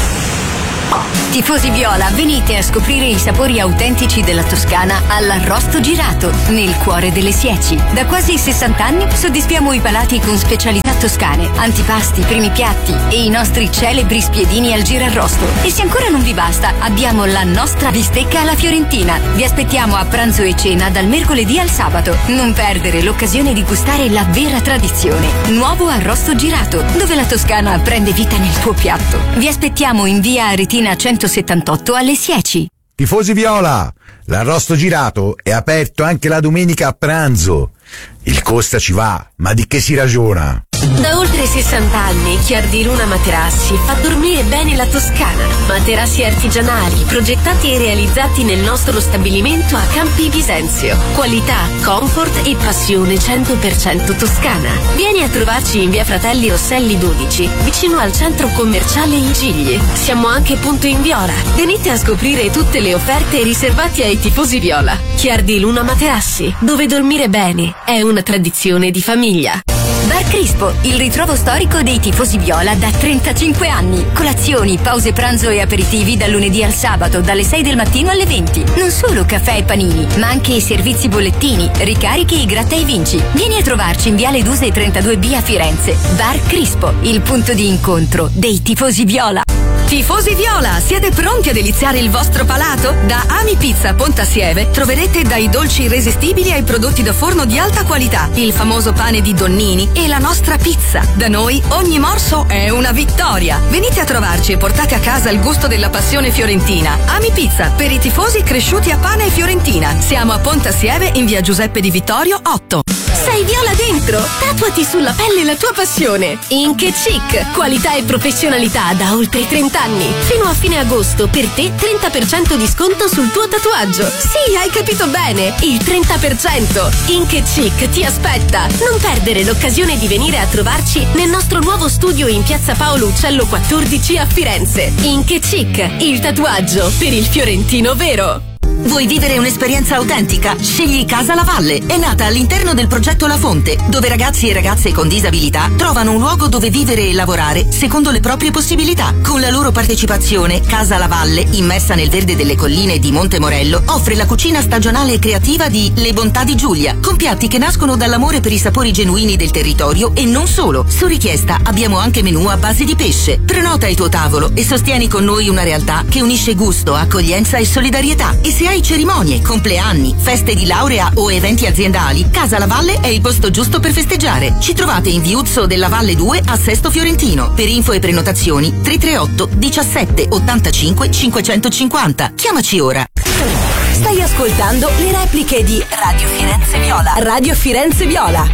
Speaker 10: Tifosi viola, venite a scoprire i sapori autentici della Toscana all'Arrosto Girato, nel cuore delle Sieci. Da quasi sessanta anni soddisfiamo i palati con specialità toscane, antipasti, primi piatti e i nostri celebri spiedini al girarrosto. E se ancora non vi basta, abbiamo la nostra bistecca alla fiorentina. Vi aspettiamo a pranzo e cena dal mercoledì al sabato. Non perdere l'occasione di gustare la vera tradizione. Nuovo Arrosto Girato, dove la Toscana prende vita nel tuo piatto. Vi aspettiamo in via Aretina centosettantotto alle Sieci.
Speaker 11: Tifosi viola, l'Arrosto Girato è aperto anche la domenica a pranzo. Il costa ci va, ma di che si ragiona?
Speaker 12: Da oltre sessanta anni Chiardi Luna Materassi fa dormire bene la Toscana. Materassi artigianali progettati e realizzati nel nostro stabilimento a Campi Bisenzio. Qualità, comfort e passione cento per cento toscana. Vieni a trovarci in via Fratelli Rosselli dodici, vicino al centro commerciale in Gigli. Siamo anche punto in Viola. Venite a scoprire tutte le offerte riservate ai tifosi viola. Chiardi Luna Materassi, dove dormire bene è una tradizione di famiglia. Bar Crispo, il ritrovo storico dei tifosi viola da trentacinque anni. Colazioni, pause pranzo e aperitivi dal lunedì al sabato, dalle sei del mattino alle venti. Non solo caffè e panini, ma anche servizi bollettini, ricarichi e gratta e vinci. Vieni a trovarci in Viale Duse trentadue B a Firenze. Bar Crispo, il punto di incontro dei tifosi viola. Tifosi viola, siete pronti a deliziare il vostro palato? Da Ami Pizza Pontassieve troverete dai dolci irresistibili ai prodotti da forno di alta qualità, il famoso pane di Donnini e la nostra pizza. Da noi ogni morso è una vittoria. Venite a trovarci e portate a casa il gusto della passione fiorentina. Ami Pizza, per i tifosi cresciuti a pane e fiorentina. Siamo a Pontassieve in via Giuseppe Di Vittorio otto. Sei viola dentro? Tatuati sulla pelle la tua passione. Ink Chic, qualità e professionalità da oltre trenta anni. Fino a fine agosto per te trenta per cento di sconto sul tuo tatuaggio. Sì, hai capito bene, il trenta per cento. Ink Chic ti aspetta. Non perdere l'occasione di venire a trovarci nel nostro nuovo studio in piazza Paolo Uccello quattordici a Firenze. Ink Chic, il tatuaggio per il fiorentino vero.
Speaker 13: Vuoi vivere un'esperienza autentica? Scegli Casa La Valle. È nata all'interno del progetto La Fonte, dove ragazzi e ragazze con disabilità trovano un luogo dove vivere e lavorare secondo le proprie possibilità. Con la loro partecipazione, Casa La Valle, immersa nel verde delle colline di Monte Morello, offre la cucina stagionale e creativa di Le Bontà di Giulia, con piatti che nascono dall'amore per i sapori genuini del territorio e non solo. Su richiesta abbiamo anche menù a base di pesce. Prenota il tuo tavolo e sostieni con noi una realtà che unisce gusto, accoglienza e solidarietà. E se hai cerimonie, compleanni, feste di laurea o eventi aziendali, Casa La Valle è il posto giusto per festeggiare. Ci trovate in Viuzzo della Valle due a Sesto Fiorentino. Per info e prenotazioni tre tre otto diciassette ottantacinque cinquecentocinquanta. Chiamaci ora.
Speaker 4: Stai ascoltando le repliche di Radio Firenze Viola. Radio Firenze Viola.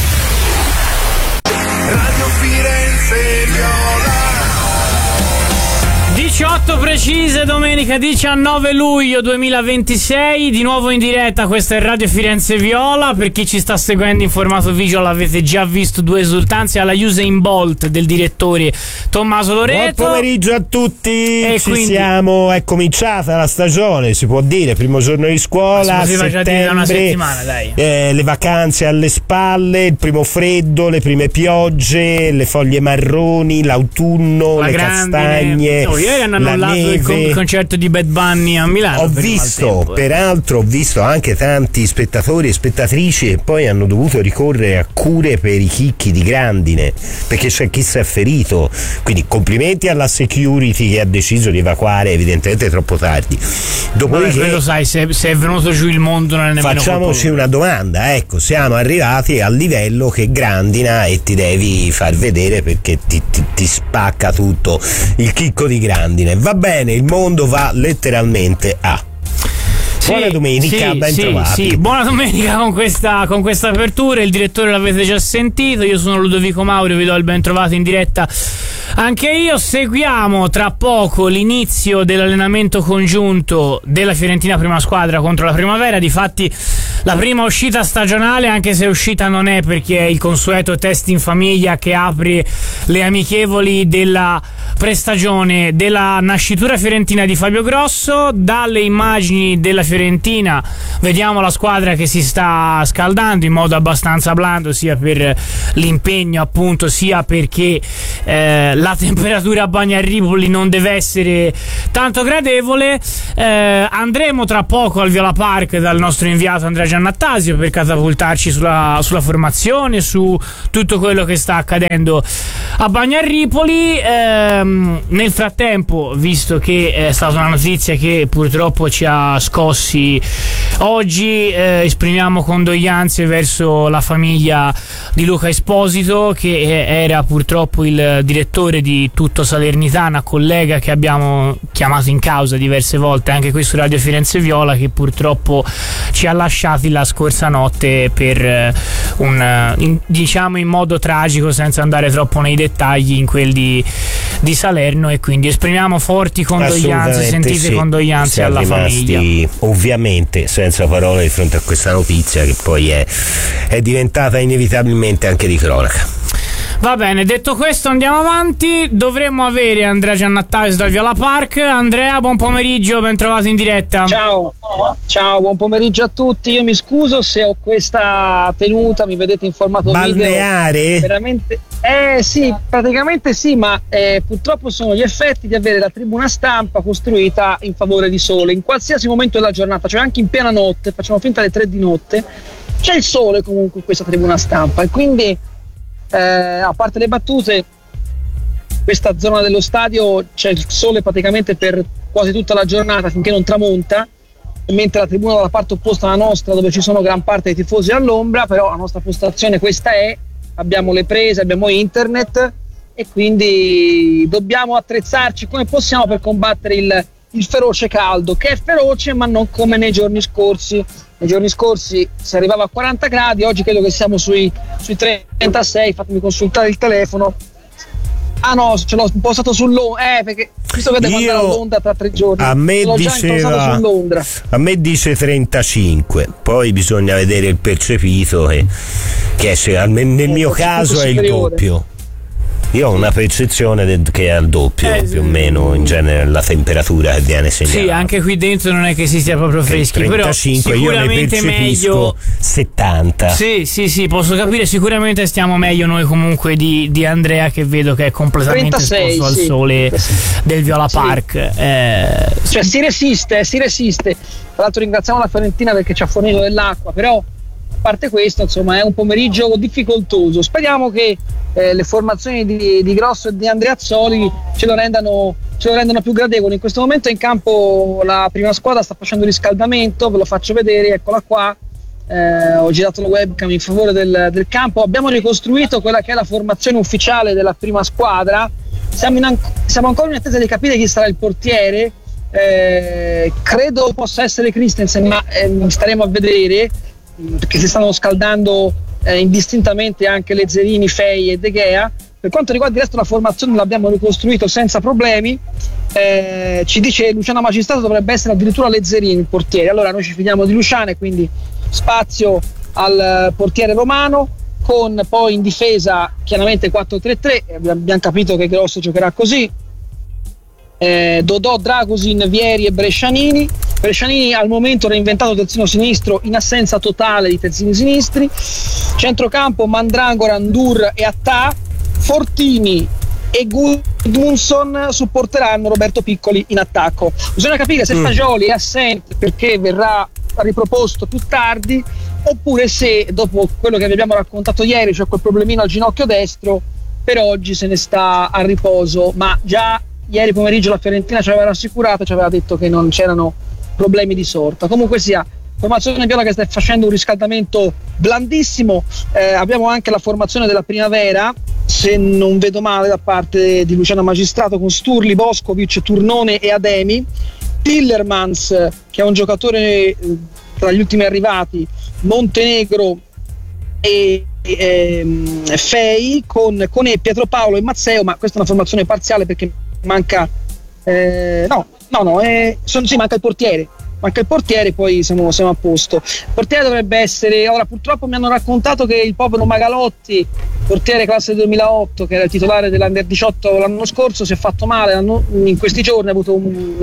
Speaker 3: Radio Firenze Viola.
Speaker 1: diciotto precise, domenica diciannove luglio duemilaventisei, di nuovo in diretta. Questa è Radio Firenze Viola. Per chi ci sta seguendo in formato visual avete già visto due esultanze alla Usain Bolt del direttore Tommaso Loreto.
Speaker 14: Buon pomeriggio a tutti.
Speaker 1: E
Speaker 14: ci
Speaker 1: quindi...
Speaker 14: siamo, è cominciata la stagione, si può dire, primo giorno di scuola,
Speaker 1: si faceva dire da una settimana, dai.
Speaker 14: Eh, le vacanze alle spalle, il primo freddo, le prime piogge, le foglie marroni, l'autunno,
Speaker 1: la
Speaker 14: le
Speaker 1: grandine.
Speaker 14: castagne.
Speaker 1: Oh, ieri hanno annullato il con- concerto di Bad Bunny a Milano.
Speaker 14: Ho
Speaker 1: per
Speaker 14: visto,
Speaker 1: tempo, eh.
Speaker 14: peraltro ho visto anche tanti spettatori e spettatrici che poi hanno dovuto ricorrere a cure per i chicchi di grandine, perché c'è chi si è ferito. Quindi complimenti alla security che ha deciso di evacuare evidentemente troppo tardi.
Speaker 1: Dopodiché, Vabbè, lo sai, se, se è venuto giù il mondo non è nemmeno
Speaker 14: facciamoci una domanda, ecco, siamo arrivati al livello che grandina e ti devi far vedere perché ti, ti, ti spacca tutto il chicco di grandine. Va bene, il mondo va letteralmente a... Buona
Speaker 1: sì,
Speaker 14: domenica,
Speaker 1: sì,
Speaker 14: ben
Speaker 1: sì,
Speaker 14: trovati.
Speaker 1: Sì, buona domenica con questa, con questa apertura. Il direttore l'avete già sentito. Io sono Ludovico Mauro, vi do il ben trovato in diretta
Speaker 15: Anche io. Seguiamo tra poco l'inizio dell'allenamento congiunto della Fiorentina prima squadra contro la Primavera. Difatti la prima uscita stagionale, anche se uscita non è, perché è il consueto test in famiglia che apre le amichevoli della prestagione della nascitura fiorentina di Fabio Grosso. Dalle immagini della Fiorentina vediamo la squadra che si sta scaldando in modo abbastanza blando, sia per l'impegno appunto, sia perché eh, la temperatura a Bagnarripoli non deve essere tanto gradevole. Eh, andremo tra poco al Viola Park dal nostro inviato Andrea Giannattasio per catapultarci sulla, sulla formazione, su tutto quello che sta accadendo a Bagnarripoli. Ehm, nel frattempo, visto che è stata una notizia che purtroppo ci ha scossi oggi, eh, esprimiamo condoglianze verso la famiglia di Luca Esposito, che era purtroppo il direttore di Tutto Salernitana, collega che abbiamo chiamato in causa diverse volte anche qui su Radio Firenze Viola, che purtroppo ci ha lasciati la scorsa notte per un, in, diciamo in modo tragico, senza andare troppo nei dettagli, in quel di, di Salerno, e quindi esprimiamo forti condoglianze, sentite
Speaker 14: sì.
Speaker 15: condoglianze
Speaker 14: Siamo
Speaker 15: alla
Speaker 14: rimasti,
Speaker 15: famiglia.
Speaker 14: Ovviamente senza parole di fronte a questa notizia che poi è, è diventata inevitabilmente anche di cronaca.
Speaker 15: Va bene, detto questo andiamo avanti. Dovremmo avere Andrea Giannattasio dal Viola Park. Andrea, buon pomeriggio, ben trovato in diretta.
Speaker 16: Ciao, ciao, buon pomeriggio a tutti. Io mi scuso se ho questa tenuta, mi vedete in formato
Speaker 14: balneare?
Speaker 16: Video. Veramente? Eh sì, praticamente sì, ma eh, purtroppo sono gli effetti di avere la tribuna stampa costruita in favore di sole. In qualsiasi momento della giornata, cioè anche in piena notte, facciamo finta alle tre di notte, c'è il sole comunque in questa tribuna stampa, e quindi Eh, a parte le battute, questa zona dello stadio c'è il sole praticamente per quasi tutta la giornata finché non tramonta, mentre la tribuna dalla parte opposta alla nostra, dove ci sono gran parte dei tifosi all'ombra, però la nostra postazione questa è, abbiamo le prese, abbiamo internet, e quindi dobbiamo attrezzarci come possiamo per combattere il, il feroce caldo, che è feroce ma non come nei giorni scorsi. Nei giorni scorsi si arrivava a quaranta gradi, oggi credo che siamo sui, sui trentasei, fatemi consultare il telefono. Ah no, ce l'ho impostato sull'Ondra, eh, perché visto che devo andare a Londra tra tre giorni,
Speaker 14: a me
Speaker 16: l'ho
Speaker 14: diceva,
Speaker 16: già impostato sull'Ondra.
Speaker 14: A me dice trentacinque, poi bisogna vedere il percepito, che, che è, nel mio caso è il doppio. Io ho una percezione de- che è al doppio, eh, più o meno, in genere, la temperatura che viene segnalata.
Speaker 15: Sì, anche qui dentro non è che si stia proprio freschi,
Speaker 14: trentacinque,
Speaker 15: però sicuramente
Speaker 14: io ne
Speaker 15: meglio
Speaker 14: settanta.
Speaker 15: Sì, sì, sì, posso capire, sicuramente stiamo meglio noi comunque di, di Andrea, che vedo che è completamente
Speaker 16: trentasei,
Speaker 15: esposto
Speaker 16: sì,
Speaker 15: al sole del Viola Park.
Speaker 16: Sì.
Speaker 15: Eh,
Speaker 16: cioè si resiste, si resiste. Tra l'altro ringraziamo la Fiorentina perché ci ha fornito dell'acqua, però a parte questo, insomma, è un pomeriggio difficoltoso. Speriamo che eh, le formazioni di, di Grosso e di Andreazzoli ce lo rendano ce lo rendano più gradevole. In questo momento in campo la prima squadra sta facendo riscaldamento, ve lo faccio vedere, eccola qua. Eh, ho girato la webcam in favore del, del campo. Abbiamo ricostruito quella che è la formazione ufficiale della prima squadra. Siamo, in, siamo ancora in attesa di capire chi sarà il portiere. Eh, credo possa essere Christensen, ma eh, staremo a vedere, perché si stanno scaldando eh, indistintamente anche Lezzerini, Fei e De Gea. Per quanto riguarda il resto della formazione l'abbiamo ricostruito senza problemi. Eh, ci dice Luciano Magistrato dovrebbe essere addirittura Lezzerini il portiere. Allora noi ci fidiamo di Luciano e quindi spazio al portiere romano, con poi in difesa chiaramente quattro tre tre. Abbiamo capito che Grosso giocherà così. Eh, Dodò, Dragosin, Vieri e Brescianini. Brescianini al momento reinventato terzino sinistro in assenza totale di terzini sinistri. Centrocampo Mandragora, Ndur e Attà. Fortini e Gudmundsson supporteranno Roberto Piccoli in attacco. Bisogna capire se Fagioli è assente perché verrà riproposto più tardi, oppure se dopo quello che vi abbiamo raccontato ieri, cioè quel problemino al ginocchio destro, per oggi se ne sta a riposo. Ma già ieri pomeriggio la Fiorentina ci aveva rassicurato, ci aveva detto che non c'erano problemi di sorta. Comunque sia, formazione viola che sta facendo un riscaldamento blandissimo. Eh, abbiamo anche la formazione della Primavera, se non vedo male, da parte di Luciano Magistrato, con Sturli, Boskovic, Turnone e Ademi. Tillermans, che è un giocatore eh, tra gli ultimi arrivati, Montenegro e ehm, Fei con, con e Pietro Paolo e Mazzeo, ma questa è una formazione parziale perché manca eh, no, no, no, eh, sono, sì, manca il portiere. Manca il portiere, poi siamo, siamo a posto. Il portiere dovrebbe essere. Ora, purtroppo mi hanno raccontato che il povero Magalotti, portiere classe duemilaotto, che era il titolare dell'Under diciotto l'anno scorso, si è fatto male. In questi giorni ha avuto un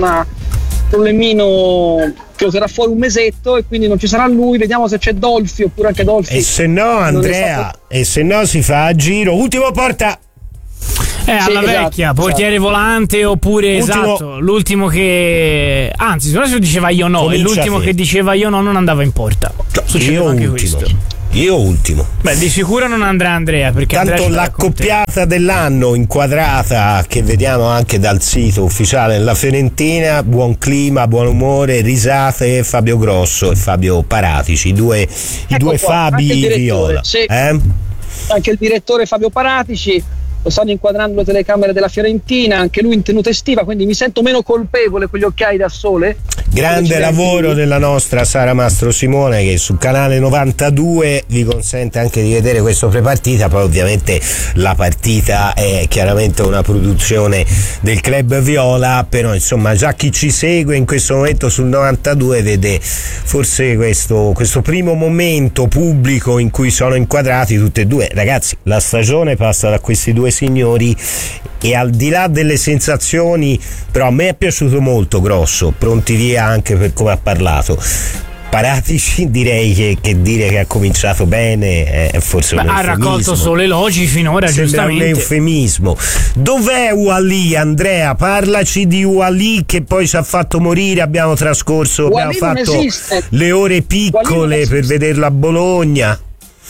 Speaker 16: problemino che lo terrà fuori un mesetto e quindi non ci sarà lui. Vediamo se c'è Dolfi oppure anche Dolfi.
Speaker 14: E se no, Andrea, stato... e se no si fa a giro. Ultimo porta.
Speaker 15: Eh, alla
Speaker 16: sì,
Speaker 15: vecchia,
Speaker 16: esatto,
Speaker 15: portiere esatto. volante oppure
Speaker 14: Ultimo.
Speaker 15: esatto, l'ultimo che anzi, adesso diceva io no,
Speaker 14: Comincia
Speaker 15: e l'ultimo che diceva io no non andava in porta. Succedeva
Speaker 14: io
Speaker 15: anche
Speaker 14: ultimo.
Speaker 15: questo.
Speaker 14: Io ultimo.
Speaker 15: Beh, di sicuro non andrà Andrea, perché
Speaker 14: tanto
Speaker 15: Andrea
Speaker 14: l'accoppiata dell'anno inquadrata che vediamo anche dal sito ufficiale della Fiorentina, buon clima, buon umore, risate, Fabio Grosso e Fabio Paratici, i due,
Speaker 16: ecco
Speaker 14: i due
Speaker 16: qua,
Speaker 14: Fabi Viola.
Speaker 16: Sì.
Speaker 14: Eh?
Speaker 16: Anche il direttore Fabio Paratici. Lo stanno inquadrando le telecamere della Fiorentina, anche lui in tenuta estiva, quindi mi sento meno colpevole con gli occhiali da sole.
Speaker 14: Grande lavoro della nostra Sara Mastro Simone, che sul canale novantadue vi consente anche di vedere questo prepartita. Poi ovviamente la partita è chiaramente una produzione del club viola, però insomma già chi ci segue in questo momento sul novantadue vede forse questo, questo primo momento pubblico in cui sono inquadrati tutti e due. Ragazzi, la stagione passa da questi due signori e al di là delle sensazioni, però a me è piaciuto molto Grosso, pronti via anche per come ha parlato. Paratici direi che, che dire che ha cominciato bene è forse
Speaker 15: Beh,
Speaker 14: un eufemismo.
Speaker 15: Ha raccolto solo elogi finora,
Speaker 14: sembra
Speaker 15: giustamente.
Speaker 14: un eufemismo. Dov'è Ouali, Andrea? Parlaci di Ouali che poi ci ha fatto morire. Abbiamo trascorso, abbiamo fatto le ore piccole per vederlo a Bologna.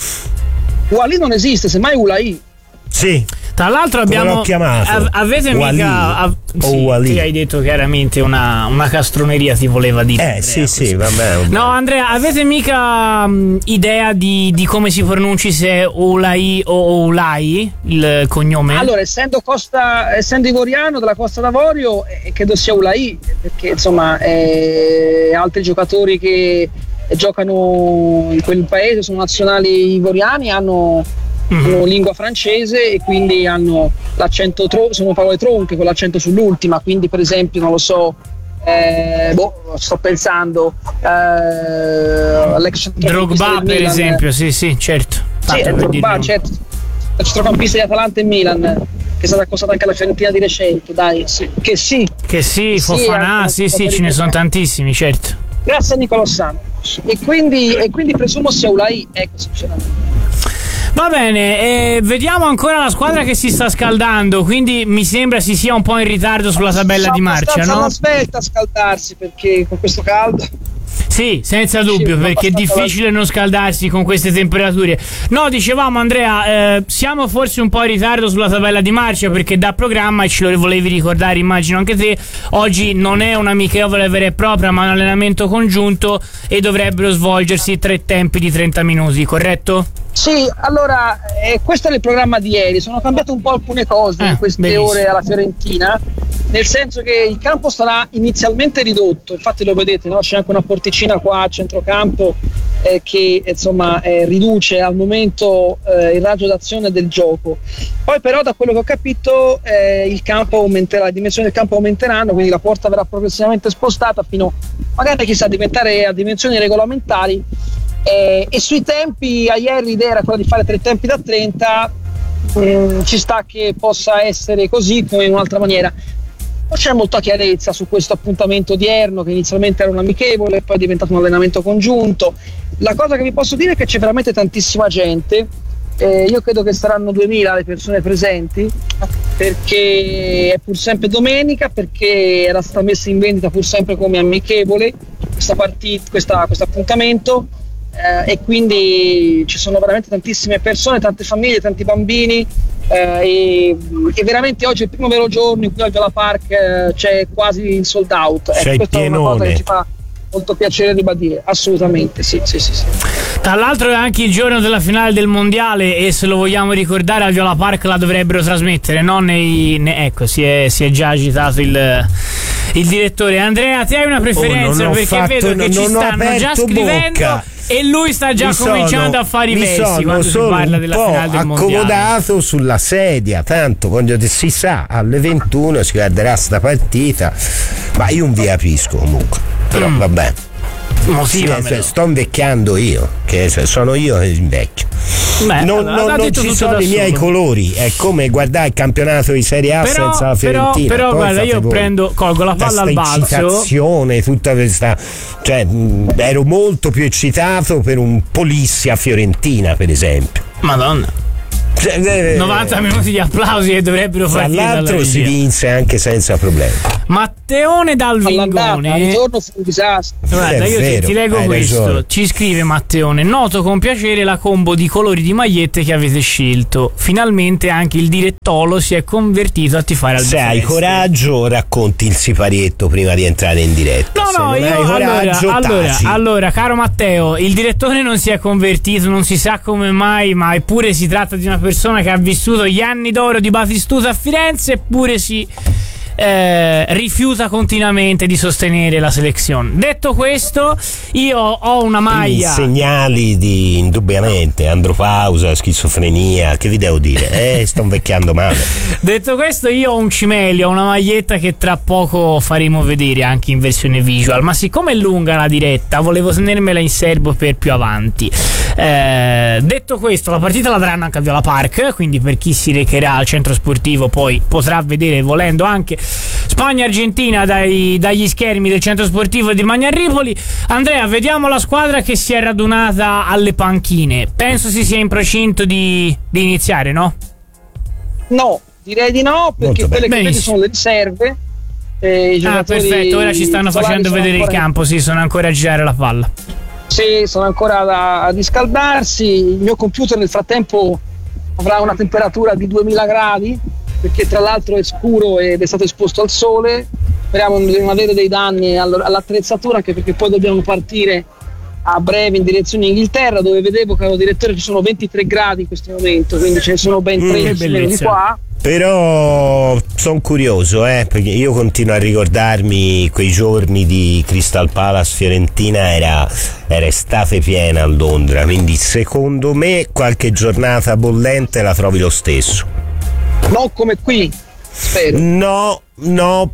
Speaker 16: Ouali non esiste, semmai Ulai.
Speaker 14: Sì.
Speaker 15: Tra l'altro abbiamo
Speaker 14: l'ho chiamato?
Speaker 15: av- avete
Speaker 14: Ouali.
Speaker 15: mica av- sì,
Speaker 14: Ouali.
Speaker 15: ti hai detto chiaramente una, una castroneria ti voleva dire.
Speaker 14: Eh
Speaker 15: Andrea,
Speaker 14: sì
Speaker 15: così.
Speaker 14: sì vabbè, vabbè.
Speaker 15: No Andrea, avete mica um, idea di, di come si pronunci, se è Oulai o Oulai il cognome?
Speaker 16: Allora, essendo Costa, essendo ivoriano della Costa d'Avorio, eh, credo sia Ulai, perché insomma eh, altri giocatori che giocano in quel paese sono nazionali ivoriani, hanno hanno lingua francese e quindi hanno l'accento tro- sono parole tronche con l'accento sull'ultima, quindi per esempio non lo so eh, boh, sto pensando eh, l'ex
Speaker 15: Drogba per
Speaker 16: Milan,
Speaker 15: esempio, sì sì certo.
Speaker 16: sì,
Speaker 15: per
Speaker 16: Drogba,
Speaker 15: dirlo.
Speaker 16: certo, il centrocampista di Atalanta e Milan che è stato accostato anche alla Fiorentina di recente, dai, sì. che sì
Speaker 15: che sì,
Speaker 16: che
Speaker 15: Fofana, sì sì, sì ce ne sono tantissimi, certo.
Speaker 16: Grazie a Nicolò Santos e quindi, e quindi presumo sia Ulai, ecco sinceramente.
Speaker 15: Va bene, eh, vediamo ancora la squadra che si sta scaldando, quindi mi sembra si sia un po' in ritardo sulla tabella di marcia, no?
Speaker 16: Aspetta a scaldarsi perché con questo caldo.
Speaker 15: Sì, senza dubbio,
Speaker 16: sì,
Speaker 15: perché è difficile non scaldarsi con queste temperature. No, dicevamo Andrea, eh, siamo forse un po' in ritardo sulla tabella di marcia perché da programma, e ce lo volevi ricordare immagino anche te, oggi non è un'amichevole vera e propria ma un allenamento congiunto e dovrebbero svolgersi tre tempi di trenta minuti, corretto?
Speaker 16: Sì, allora eh, questo è il programma di ieri, sono cambiate un po' alcune cose
Speaker 15: eh,
Speaker 16: in queste
Speaker 15: benissimo.
Speaker 16: ore alla Fiorentina, nel senso che il campo sarà inizialmente ridotto, infatti lo vedete, no? C'è anche una porticina qua a centrocampo eh, che insomma eh, riduce al momento eh, il raggio d'azione del gioco. Poi però da quello che ho capito eh, il campo aumenterà, le dimensioni del campo aumenteranno, quindi la porta verrà progressivamente spostata fino magari chissà a diventare a dimensioni regolamentari. Eh, e sui tempi, a ieri l'idea era quella di fare tre tempi da trenta, eh, ci sta che possa essere così come in un'altra maniera. Non c'è molta chiarezza su questo appuntamento odierno che inizialmente era un amichevole, poi è diventato un allenamento congiunto. La cosa che vi posso dire è che c'è veramente tantissima gente, eh, io credo che saranno duemila le persone presenti, perché è pur sempre domenica, perché era stata messa in vendita pur sempre come amichevole questa partita, questa, questo appuntamento. Eh, e quindi ci sono veramente tantissime persone, tante famiglie, tanti bambini eh, e, e veramente oggi è il primo vero giorno in cui al Viola Park eh, c'è quasi il sold out.
Speaker 14: C'è
Speaker 16: eh,
Speaker 14: il
Speaker 16: questa
Speaker 14: pienone.
Speaker 16: è una cosa che ci fa molto piacere ribadire, assolutamente sì, sì, sì, sì.
Speaker 15: Tra l'altro è anche il giorno della finale del mondiale e se lo vogliamo ricordare al Viola Park la dovrebbero trasmettere, no? Nei, ne, ecco, si è, si è già agitato il, il direttore. Andrea, ti hai una preferenza?
Speaker 14: Oh, non ho
Speaker 15: perché
Speaker 14: fatto,
Speaker 15: vedo che
Speaker 14: non,
Speaker 15: ci
Speaker 14: non
Speaker 15: stanno già scrivendo
Speaker 14: bocca.
Speaker 15: E lui sta già
Speaker 14: mi
Speaker 15: cominciando
Speaker 14: sono,
Speaker 15: a fare i
Speaker 14: mi
Speaker 15: versi
Speaker 14: sono
Speaker 15: quando si
Speaker 14: solo
Speaker 15: parla
Speaker 14: un
Speaker 15: della
Speaker 14: po'
Speaker 15: finale del mondiale.
Speaker 14: accomodato sulla sedia, tanto quando si sa alle ventuno si guarderà sta partita, ma io non vi capisco comunque, però
Speaker 15: Mm.
Speaker 14: vabbè.
Speaker 15: Motivamelo.
Speaker 14: Sì, sto invecchiando io, che sono io che invecchio.
Speaker 15: Beh,
Speaker 14: non
Speaker 15: allora,
Speaker 14: non,
Speaker 15: ha
Speaker 14: non
Speaker 15: detto
Speaker 14: ci
Speaker 15: tutto
Speaker 14: sono
Speaker 15: da
Speaker 14: i miei
Speaker 15: solo.
Speaker 14: colori, è come guardare il campionato di Serie A
Speaker 15: Però-
Speaker 14: senza la
Speaker 15: però-
Speaker 14: Fiorentina.
Speaker 15: però,
Speaker 14: Poi
Speaker 15: guarda,
Speaker 14: fate
Speaker 15: io
Speaker 14: voi.
Speaker 15: prendo- colgo la
Speaker 14: Tutta
Speaker 15: palla al
Speaker 14: sta
Speaker 15: balzo.
Speaker 14: eccitazione, tutta questa, cioè mh, ero molto più eccitato per un Polissia Fiorentina, per esempio.
Speaker 15: Madonna.
Speaker 14: Cioè, eh,
Speaker 15: novanta minuti di applausi che dovrebbero
Speaker 14: tra
Speaker 15: partire dalla
Speaker 14: l'altro si
Speaker 15: regia.
Speaker 14: vinse anche senza problemi.
Speaker 15: Matteone dal
Speaker 16: All'andata, al
Speaker 15: Vingone.
Speaker 16: ritorno fu un disastro.
Speaker 15: Guarda,
Speaker 14: È
Speaker 15: io ti-
Speaker 14: vero,
Speaker 15: ti leggo
Speaker 14: hai
Speaker 15: questo.
Speaker 14: ragione.
Speaker 15: Ci scrive Matteone: noto con piacere la combo di colori di magliette che avete scelto. Finalmente anche il direttolo si è convertito a tifare al
Speaker 14: Se hai
Speaker 15: Befeste.
Speaker 14: coraggio, racconti il siparietto prima di entrare in diretta.
Speaker 15: No,
Speaker 14: Se
Speaker 15: no,
Speaker 14: non
Speaker 15: io
Speaker 14: hai
Speaker 15: allora,
Speaker 14: coraggio,
Speaker 15: allora,
Speaker 14: taci.
Speaker 15: allora, caro Matteo, il direttore non si è convertito, non si sa come mai, ma eppure si tratta di una persona che ha vissuto gli anni d'oro di Batistuta a Firenze, eppure si eh, rifiuta continuamente di sostenere la selezione. Detto questo, io ho una maglia.
Speaker 14: Segnali di indubbiamente andropausa, schizofrenia, che vi devo dire? Eh, sto invecchiando male.
Speaker 15: Detto questo, io ho un cimelio, ho una maglietta che tra poco faremo vedere anche in versione visual, ma siccome è lunga la diretta volevo tenermela in serbo per più avanti. Eh, detto questo, la partita la daranno anche a Viola Park, quindi per chi si recherà al centro sportivo poi potrà vedere, volendo, anche Spagna-Argentina dai, dagli schermi del centro sportivo di Magnarripoli. Andrea, vediamo la squadra che si è radunata alle panchine. Penso si sia in procinto di, di iniziare, no?
Speaker 16: No, direi di no, perché
Speaker 15: Molto
Speaker 16: quelle
Speaker 15: bene.
Speaker 16: che vedo sono le riserve. E i
Speaker 15: Ah,
Speaker 16: giocatori
Speaker 15: perfetto, ora ci stanno
Speaker 16: titolari
Speaker 15: facendo
Speaker 16: sono
Speaker 15: vedere il
Speaker 16: ancora-
Speaker 15: campo, sì, sono ancora a girare la palla.
Speaker 16: Sì, sono ancora da, a riscaldarsi. Il mio computer nel frattempo avrà una temperatura di duemila gradi, perché tra l'altro è scuro ed è stato esposto al sole. Speriamo di non avere dei danni all- all'attrezzatura, anche perché poi dobbiamo partire a breve in direzione Inghilterra, dove vedevo, caro direttore, ci sono ventitré gradi in questo momento, quindi ce ne sono ben
Speaker 14: Mm.
Speaker 16: tredici
Speaker 14: Che
Speaker 16: meno di
Speaker 14: bellezza.
Speaker 16: qua.
Speaker 14: Però sono curioso, eh, perché io continuo a ricordarmi quei giorni di Crystal Palace Fiorentina, era, era estate piena a Londra, quindi secondo me qualche giornata bollente la trovi lo stesso.
Speaker 16: Non come qui, spero.
Speaker 14: No, no,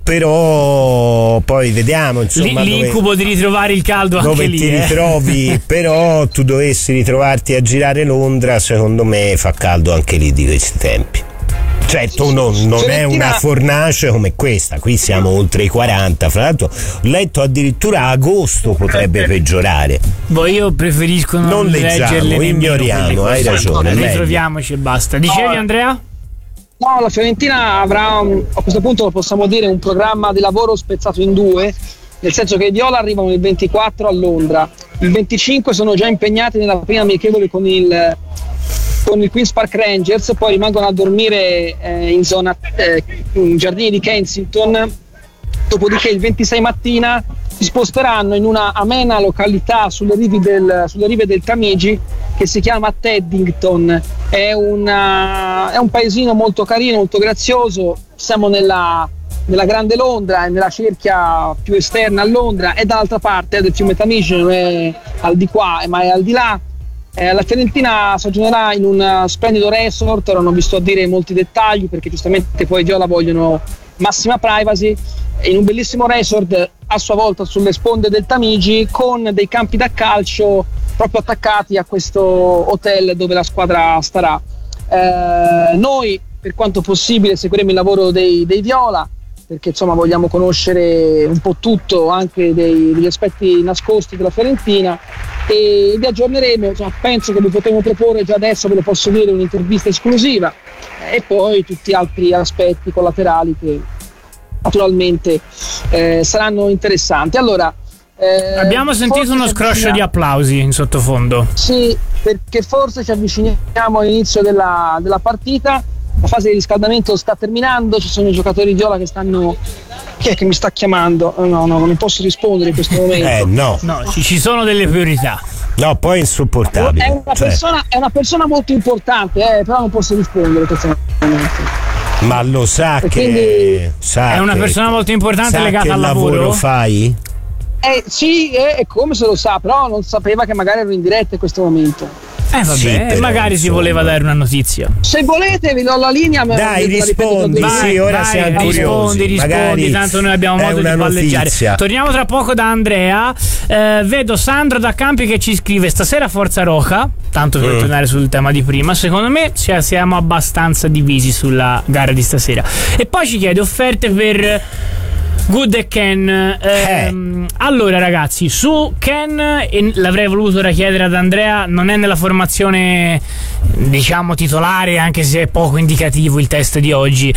Speaker 14: però poi vediamo, insomma,
Speaker 15: L- l'incubo
Speaker 14: dove,
Speaker 15: di ritrovare il caldo anche
Speaker 14: dove
Speaker 15: lì,
Speaker 14: ti
Speaker 15: eh.
Speaker 14: ritrovi, però tu dovessi ritrovarti a girare Londra, secondo me fa caldo anche lì di questi tempi. Certo, non, non è una fornace come questa, qui siamo oltre i quaranta, fra l'altro ho letto addirittura agosto potrebbe peggiorare.
Speaker 15: Boh, io preferisco non,
Speaker 14: Non leggiamo,
Speaker 15: leggerle nemmeno
Speaker 14: ignoriamo,
Speaker 15: quelle
Speaker 14: hai
Speaker 15: cose.
Speaker 14: ragione, meglio.
Speaker 15: Ritroviamoci e basta. Dicevi,
Speaker 16: No.
Speaker 15: Andrea?
Speaker 16: No, la Fiorentina avrà, un- a questo punto lo possiamo dire, un programma di lavoro spezzato in due, nel senso che i Viola arrivano il ventiquattro a Londra, il venticinque sono già impegnati nella prima amichevole con il, con il Queen's Park Rangers, poi rimangono a dormire eh, in zona eh, in giardini di Kensington, dopodiché il ventisei mattina si sposteranno in una amena località sulle rive del, sulle rive del Tamigi che si chiama Teddington. È, una, è un paesino molto carino, molto grazioso. Siamo nella, nella grande Londra, nella cerchia più esterna a Londra, e dall'altra parte del fiume Tamigi, non è al di qua ma è al di là. Eh, la Fiorentina soggiornerà in un splendido resort, ora non vi sto a dire molti dettagli perché giustamente poi i Viola vogliono massima privacy, in un bellissimo resort a sua volta sulle sponde del Tamigi, con dei campi da calcio proprio attaccati a questo hotel dove la squadra starà. Eh, noi per quanto possibile seguiremo il lavoro dei, dei Viola, perché insomma vogliamo conoscere un po' tutto, anche dei, degli aspetti nascosti della Fiorentina, e vi aggiorneremo. Insomma, penso che vi potremo proporre già adesso, ve lo posso dire, un'intervista esclusiva, e poi tutti altri aspetti collaterali che naturalmente eh, saranno interessanti. Allora, eh,
Speaker 15: Abbiamo sentito
Speaker 16: forse
Speaker 15: uno
Speaker 16: ci
Speaker 15: scroscio di
Speaker 16: avviciniamo-
Speaker 15: applausi in sottofondo.
Speaker 16: Sì, perché forse ci avviciniamo all'inizio della, della partita. La fase di riscaldamento sta terminando, ci sono i giocatori Viola che stanno. Chi è che mi sta chiamando? No, no, non posso rispondere in questo momento.
Speaker 14: Eh no.
Speaker 15: No, ci, ci sono delle priorità.
Speaker 14: No, poi è insopportabile.
Speaker 16: È una,
Speaker 14: Cioè,
Speaker 16: persona, è una persona molto importante, eh, però non posso rispondere in questo momento.
Speaker 14: ma lo sa
Speaker 16: E
Speaker 14: che
Speaker 16: quindi-
Speaker 14: sa
Speaker 15: È una
Speaker 14: che-
Speaker 15: persona molto importante
Speaker 14: sa
Speaker 15: legata
Speaker 14: che
Speaker 15: al
Speaker 14: lavoro
Speaker 15: lavoro?
Speaker 14: fai?
Speaker 16: Eh, sì, e eh, come se lo sa, però non sapeva che magari ero in diretta in questo momento.
Speaker 15: Eh vabbè,
Speaker 14: Sì, però,
Speaker 15: magari si
Speaker 14: insomma.
Speaker 15: voleva dare una notizia.
Speaker 16: Se volete vi do la linea. me-
Speaker 14: Dai,
Speaker 16: me la ripeto
Speaker 14: rispondi,
Speaker 16: dopo.
Speaker 14: sì, ora
Speaker 15: Vai,
Speaker 14: siamo
Speaker 15: rispondi,
Speaker 14: curiosi.
Speaker 15: rispondi,
Speaker 14: Magari
Speaker 15: tanto noi abbiamo
Speaker 14: è
Speaker 15: modo di
Speaker 14: una
Speaker 15: palleggiare.
Speaker 14: notizia.
Speaker 15: Torniamo tra poco da Andrea. Eh, vedo Sandro da Campi che ci scrive: stasera Forza Roja. Tanto per
Speaker 14: Mm.
Speaker 15: tornare sul tema di prima, secondo me cioè, siamo abbastanza divisi sulla gara di stasera. E poi ci chiede offerte per Good e Ken. Ehm, allora ragazzi, su Ken, e l'avrei voluto ora chiedere ad Andrea, non è nella formazione diciamo titolare, anche se è poco indicativo il test di oggi.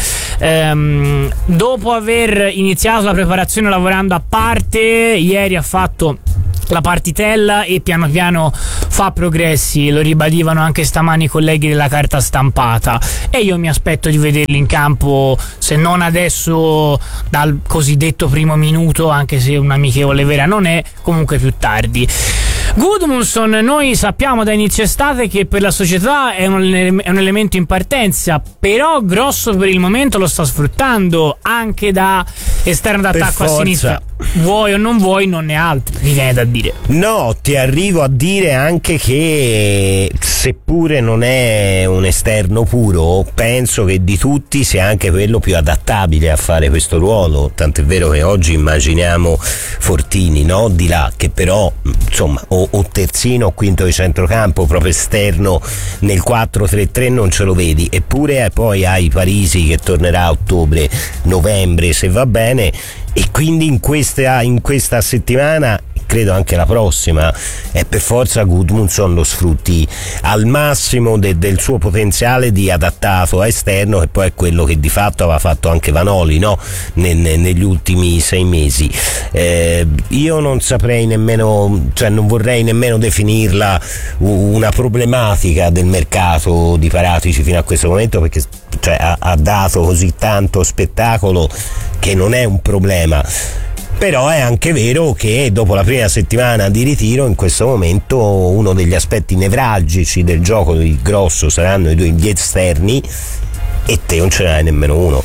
Speaker 15: Ehm, dopo aver iniziato la preparazione lavorando a parte, ieri ha fatto la partitella e piano piano fa progressi, lo ribadivano anche stamani i colleghi della carta stampata, e io mi aspetto di vederli in campo, se non adesso dal cosiddetto primo minuto, anche se un amichevole vera non è, comunque più tardi. Gudmundsson, noi sappiamo da inizio estate che per la società è un, è un elemento in partenza, però Grosso per il momento lo sta sfruttando anche da esterno d'attacco a sinistra. Vuoi o non vuoi, non ne ha altri, mi viene da dire.
Speaker 14: No, ti arrivo a dire anche che seppure non è un esterno puro, penso che di tutti sia anche quello più adattabile a fare questo ruolo, tant'è vero che oggi immaginiamo Fortini, no? Di là, che però insomma o, o terzino o quinto di centrocampo, proprio esterno nel quattro tre tre non ce lo vedi, eppure poi hai Parisi che tornerà a ottobre, novembre se va bene, e quindi in questa, in questa settimana, credo anche la prossima, è per forza Gudmundsson lo sfrutti al massimo de, del suo potenziale di adattato a esterno, che poi è quello che di fatto aveva fatto anche Vanoli, no? ne, ne, negli ultimi sei mesi. Eh, io non saprei nemmeno, cioè non vorrei nemmeno definirla una problematica del mercato di Paratici fino a questo momento, perché cioè, ha, ha dato così tanto spettacolo che non è un problema. Però è anche vero che dopo la prima settimana di ritiro, in questo momento uno degli aspetti nevralgici del gioco di Grosso saranno i due gli esterni, e te non ce n'hai nemmeno uno.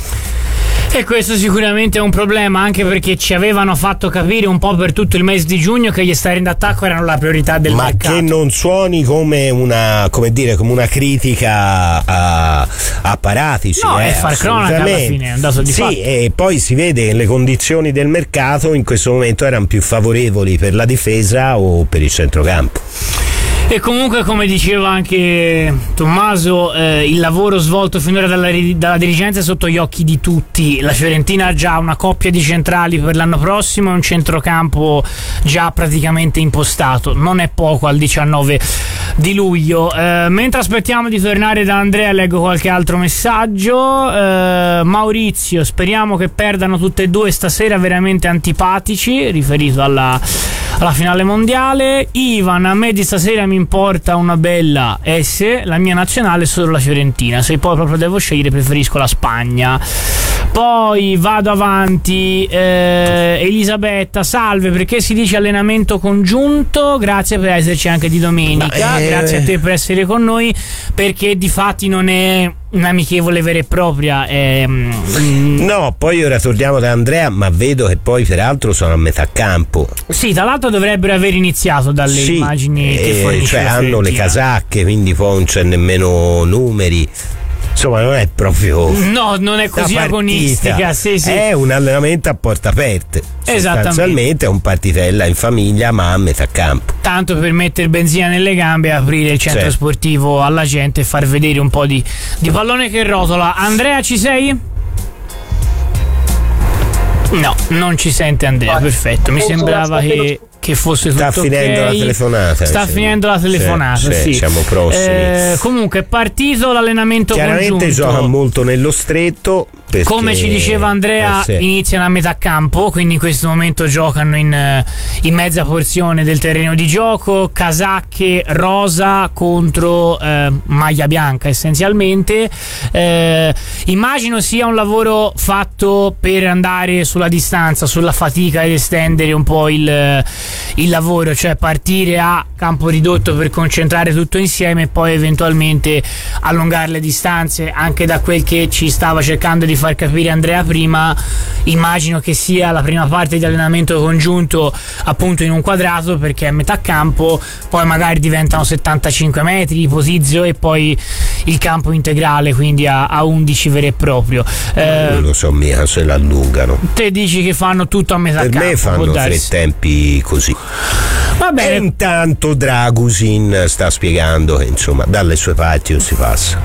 Speaker 15: E questo sicuramente è un problema, anche perché ci avevano fatto capire un po' per tutto il mese di giugno che gli esterni d'attacco erano la priorità del
Speaker 14: Ma
Speaker 15: mercato.
Speaker 14: che non suoni come una, come dire, come una critica a, a Paratici.
Speaker 15: No,
Speaker 14: eh,
Speaker 15: è far cronaca alla fine, è andato di
Speaker 14: sì,
Speaker 15: fatto.
Speaker 14: e poi si vede che le condizioni del mercato in questo momento erano più favorevoli per la difesa o per il centrocampo.
Speaker 15: E comunque, come diceva anche Tommaso, eh, il lavoro svolto finora dalla, dalla dirigenza è sotto gli occhi di tutti. La Fiorentina ha già una coppia di centrali per l'anno prossimo e un centrocampo già praticamente impostato. Non è poco al diciannove di luglio. Eh, mentre aspettiamo di tornare da Andrea, leggo qualche altro messaggio. eh, Maurizio: speriamo che perdano tutte e due stasera, veramente antipatici, riferito alla, alla finale mondiale. Ivan: a me di stasera mi importa una bella S, la mia nazionale è solo la Fiorentina, se poi proprio devo scegliere preferisco la Spagna. Poi vado avanti. eh, Elisabetta: salve, perché si dice allenamento congiunto? Grazie per esserci anche di domenica.
Speaker 14: Eh,
Speaker 15: grazie a te per essere con noi, perché di fatti non è un'amichevole vera e propria. È, mm,
Speaker 14: No, poi ora torniamo da Andrea, ma vedo che poi peraltro sono a metà campo.
Speaker 15: sì, tra l'altro dovrebbero aver iniziato dalle
Speaker 14: Sì,
Speaker 15: immagini che
Speaker 14: eh,
Speaker 15: fornisce
Speaker 14: cioè
Speaker 15: la
Speaker 14: hanno le
Speaker 15: Fiorentina.
Speaker 14: casacche, quindi poi non c'è nemmeno numeri. Insomma, non è proprio
Speaker 15: No, non è così
Speaker 14: una
Speaker 15: agonistica.
Speaker 14: partita.
Speaker 15: Sì, sì.
Speaker 14: È un allenamento a porta aperte.
Speaker 15: Esattamente.
Speaker 14: Sostanzialmente è un partitella in famiglia, ma a metà campo.
Speaker 15: Tanto per mettere benzina nelle gambe, aprire il centro
Speaker 14: Certo.
Speaker 15: sportivo alla gente e far vedere un po' di, di pallone che rotola. Andrea, ci sei? No, non ci sente Andrea, perfetto. Mi sembrava che, che fosse tutto
Speaker 14: Sta finendo
Speaker 15: ok.
Speaker 14: la telefonata.
Speaker 15: Sta
Speaker 14: sì.
Speaker 15: finendo la telefonata,
Speaker 14: Sì,
Speaker 15: sì.
Speaker 14: sì, siamo prossimi.
Speaker 15: Eh, comunque è partito l'allenamento
Speaker 14: Chiaramente
Speaker 15: congiunto.
Speaker 14: gioca molto nello stretto. Perché,
Speaker 15: Come ci diceva Andrea,
Speaker 14: eh, sì.
Speaker 15: iniziano a metà campo, quindi in questo momento giocano in, eh, in mezza porzione del terreno di gioco, casacche rosa contro eh, maglia bianca essenzialmente. Eh, immagino sia un lavoro fatto per andare sulla distanza, sulla fatica ed estendere un po' il, il lavoro, cioè partire a campo ridotto per concentrare tutto insieme e poi eventualmente allungare le distanze, anche da quel che ci stava cercando di far capire Andrea prima, immagino che sia la prima parte di allenamento congiunto appunto in un quadrato, perché a metà campo poi magari diventano settantacinque metri ipotizzo, e poi il campo integrale, quindi a, a undici vero e proprio. Eh,
Speaker 14: non lo so mica se l'allungano.
Speaker 15: Te dici che fanno tutto a metà
Speaker 14: per
Speaker 15: campo?
Speaker 14: Per me fanno tre tempi così.
Speaker 15: Va bene.
Speaker 14: E intanto Dragusin sta spiegando che insomma dalle sue parti non si passa.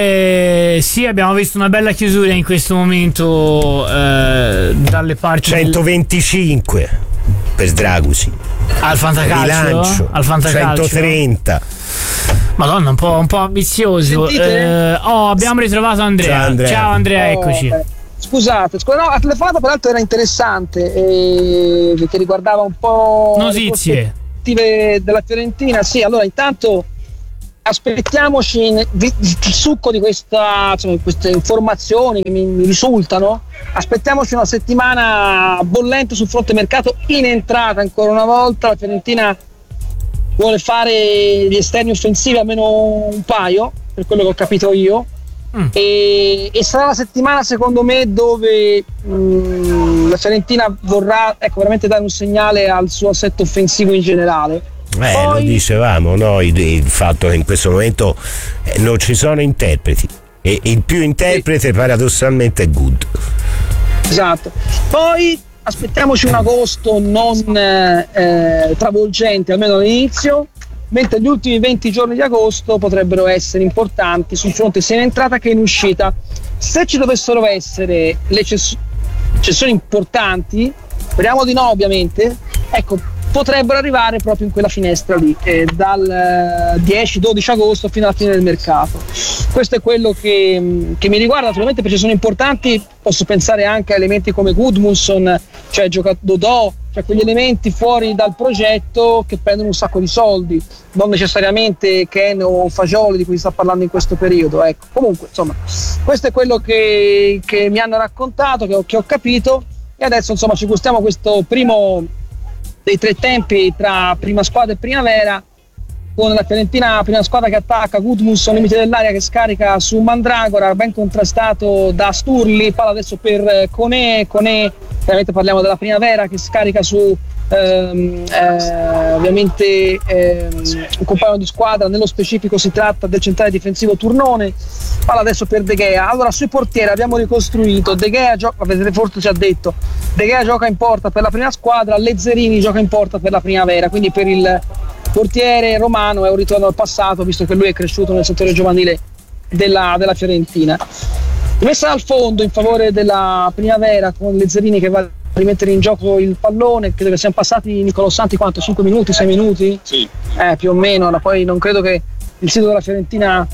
Speaker 15: Eh sì, abbiamo visto una bella chiusura in questo momento eh, dalle parti
Speaker 14: centoventicinque del... per Dragusin
Speaker 15: al fantacalcio,
Speaker 14: rilancio
Speaker 15: al fantacalcio
Speaker 14: centotrenta.
Speaker 15: Madonna, un po', un po' ambizioso. Eh, oh, abbiamo ritrovato Andrea. Ciao Andrea, Ciao Andrea, eccoci.
Speaker 16: Oh, scusate, scusate, no, la telefonata peraltro era interessante, eh, perché riguardava un po'
Speaker 15: notizie
Speaker 16: della Fiorentina. Sì, allora intanto aspettiamoci il succo di questa, insomma, queste informazioni che mi, mi risultano. Aspettiamoci una settimana bollente sul fronte mercato. In entrata ancora una volta la Fiorentina vuole fare gli esterni offensivi, almeno un paio, per quello che ho capito io. Mm. E, e sarà la settimana secondo me dove mh, la Fiorentina vorrà, ecco, veramente dare un segnale al suo assetto offensivo in generale.
Speaker 14: Eh, Poi... lo dicevamo, no? il, il fatto che in questo momento eh, non ci sono interpreti, e il più interprete sì. paradossalmente è Good.
Speaker 16: Esatto. Poi aspettiamoci un agosto non eh, travolgente, almeno all'inizio, mentre gli ultimi venti giorni di agosto potrebbero essere importanti sul fronte sia in entrata che in uscita. Se ci dovessero essere le cess- cessioni importanti, speriamo di no ovviamente, ecco, potrebbero arrivare proprio in quella finestra lì, eh, dal dieci dodici agosto fino alla fine del mercato. Questo è quello che, che mi riguarda. Naturalmente perché sono importanti, posso pensare anche a elementi come Gudmundsson, cioè gioca- Dodò, cioè quegli elementi fuori dal progetto che prendono un sacco di soldi, non necessariamente Ken o Fagioli di cui si sta parlando in questo periodo. Ecco. Comunque insomma questo è quello che, che mi hanno raccontato, che ho, che ho capito, e adesso insomma ci gustiamo questo primo dei tre tempi tra prima squadra e primavera, con la Fiorentina prima squadra che attacca, Gudmundsson limite dell'area che scarica su Mandragora, ben contrastato da Sturli, palla adesso per Koné, Koné ovviamente parliamo della primavera che scarica su ehm, eh, ovviamente ehm, un compagno di squadra, nello specifico si tratta del centrale difensivo Turnone, palla adesso per De Gea. Allora sui portieri abbiamo ricostruito, De Gea gioca, avete forse già detto, De Gea gioca in porta per la prima squadra, Lezzerini gioca in porta per la primavera, quindi per il portiere romano è un ritorno al passato, visto che lui è cresciuto nel settore giovanile della, della Fiorentina. Messa al fondo in favore della primavera con Lezzerini che va a rimettere in gioco il pallone. Credo che siano passati, Nicolò Santi, quanto? cinque minuti, sei minuti? Sì. Eh, più o meno. Poi non credo che il sito della Fiorentina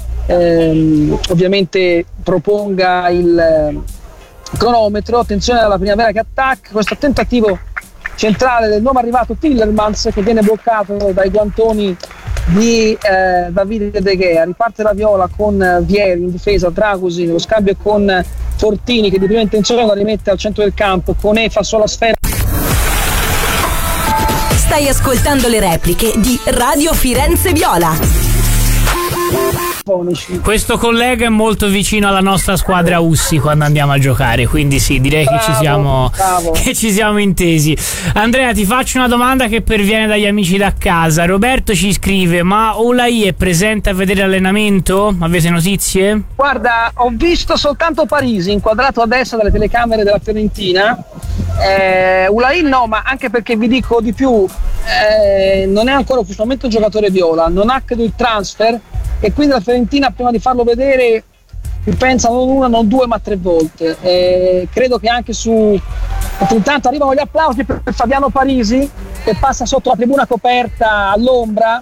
Speaker 16: ehm, ovviamente proponga il eh, cronometro. Attenzione alla primavera che attacca, questo tentativo centrale del nuovo arrivato Tillermans che viene bloccato dai guantoni di eh, Davide De Gea. Riparte la Viola con eh, Vieri in difesa, Dragusin, lo scambio con Fortini che di prima intenzione la rimette al centro del campo, Koné fa solo la sfera.
Speaker 4: Stai ascoltando le repliche di Radio Firenze Viola.
Speaker 15: Questo collega è molto vicino alla nostra squadra Ussi quando andiamo a giocare, quindi sì, direi bravo, che ci siamo che ci siamo intesi. Andrea, ti faccio una domanda che perviene dagli amici da casa. Roberto ci scrive: ma Oulai è presente a vedere l'allenamento? Avete notizie?
Speaker 16: Guarda, ho visto soltanto Parisi inquadrato a destra dalle telecamere della Fiorentina. eh, Oulai no, ma anche perché vi dico di più, eh, non è ancora ufficialmente un giocatore viola, non ha credo il transfer, e quindi la Fiorentina prima di farlo vedere pensa non una, non due, ma tre volte. Eh, credo che anche su, intanto arrivano gli applausi per Fabiano Parisi che passa sotto la tribuna coperta all'ombra,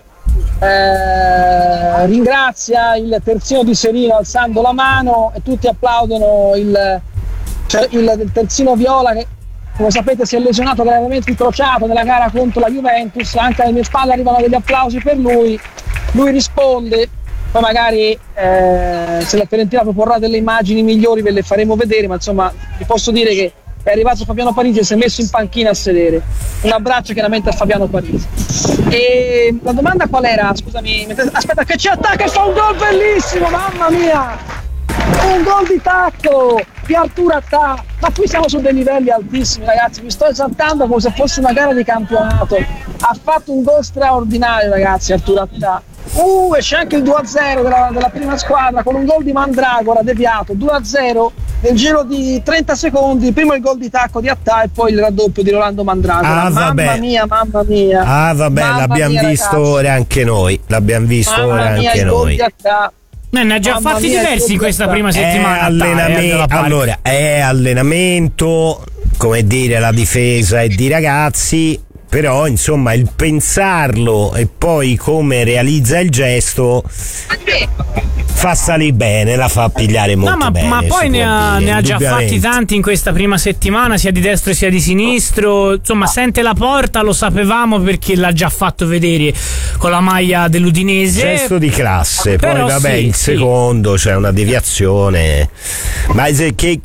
Speaker 16: eh, ringrazia il terzino di Serino alzando la mano e tutti applaudono il, cioè il, il terzino viola che, come sapete, si è lesionato gravemente incrociato nella gara contro la Juventus. Anche alle mie spalle arrivano degli applausi per lui, lui risponde. Poi magari eh, se la Fiorentina proporrà delle immagini migliori ve le faremo vedere, ma insomma vi posso dire che è arrivato Fabiano Parisi e si è messo in panchina a sedere. Un abbraccio chiaramente a Fabiano Parisi. E la domanda qual era? Scusami, aspetta che ci attacca e fa un gol bellissimo, mamma mia! Un gol di tacco di Arturo Attà, ma qui siamo su dei livelli altissimi, ragazzi, mi sto esaltando come se fosse una gara di campionato. Ha fatto un gol straordinario, ragazzi, Arturo Attà. Uh, e c'è anche il due a zero della, della prima squadra con un gol di Mandragora deviato, due a zero nel giro di trenta secondi, prima il gol di tacco di Attà e poi il raddoppio di Rolando Mandragora.
Speaker 14: Ah,
Speaker 16: mamma
Speaker 14: vabbè.
Speaker 16: mia, mamma mia.
Speaker 14: Ah, vabbè,
Speaker 16: Mamma
Speaker 14: l'abbiamo
Speaker 16: mia,
Speaker 14: visto
Speaker 16: ragazzi.
Speaker 14: ora anche noi. L'abbiamo visto
Speaker 16: Mamma
Speaker 14: ora
Speaker 16: mia,
Speaker 14: anche
Speaker 16: il gol
Speaker 14: noi.
Speaker 16: di Attà.
Speaker 15: Eh, ne ha già
Speaker 16: Mamma
Speaker 15: fatti
Speaker 16: mia,
Speaker 15: diversi in questa
Speaker 16: che
Speaker 15: prima
Speaker 14: È
Speaker 15: settimana.
Speaker 14: allename-
Speaker 15: Attà, eh,
Speaker 14: allora, è allenamento, come dire, la difesa è di ragazzi, però insomma il pensarlo e poi come realizza il gesto fa salire bene, la fa pigliare molto
Speaker 15: No, ma,
Speaker 14: bene.
Speaker 15: ma poi
Speaker 14: si
Speaker 15: ne
Speaker 14: può
Speaker 15: ha,
Speaker 14: dire,
Speaker 15: ne ha già
Speaker 14: indubbiamente.
Speaker 15: fatti tanti in questa prima settimana, sia di destro sia di sinistro. Insomma, sente la porta, lo sapevamo perché l'ha già fatto vedere con la maglia dell'Udinese.
Speaker 14: Gesto di classe, poi
Speaker 15: Però
Speaker 14: vabbè
Speaker 15: sì,
Speaker 14: il
Speaker 15: sì.
Speaker 14: secondo c'è una deviazione, ma se- che,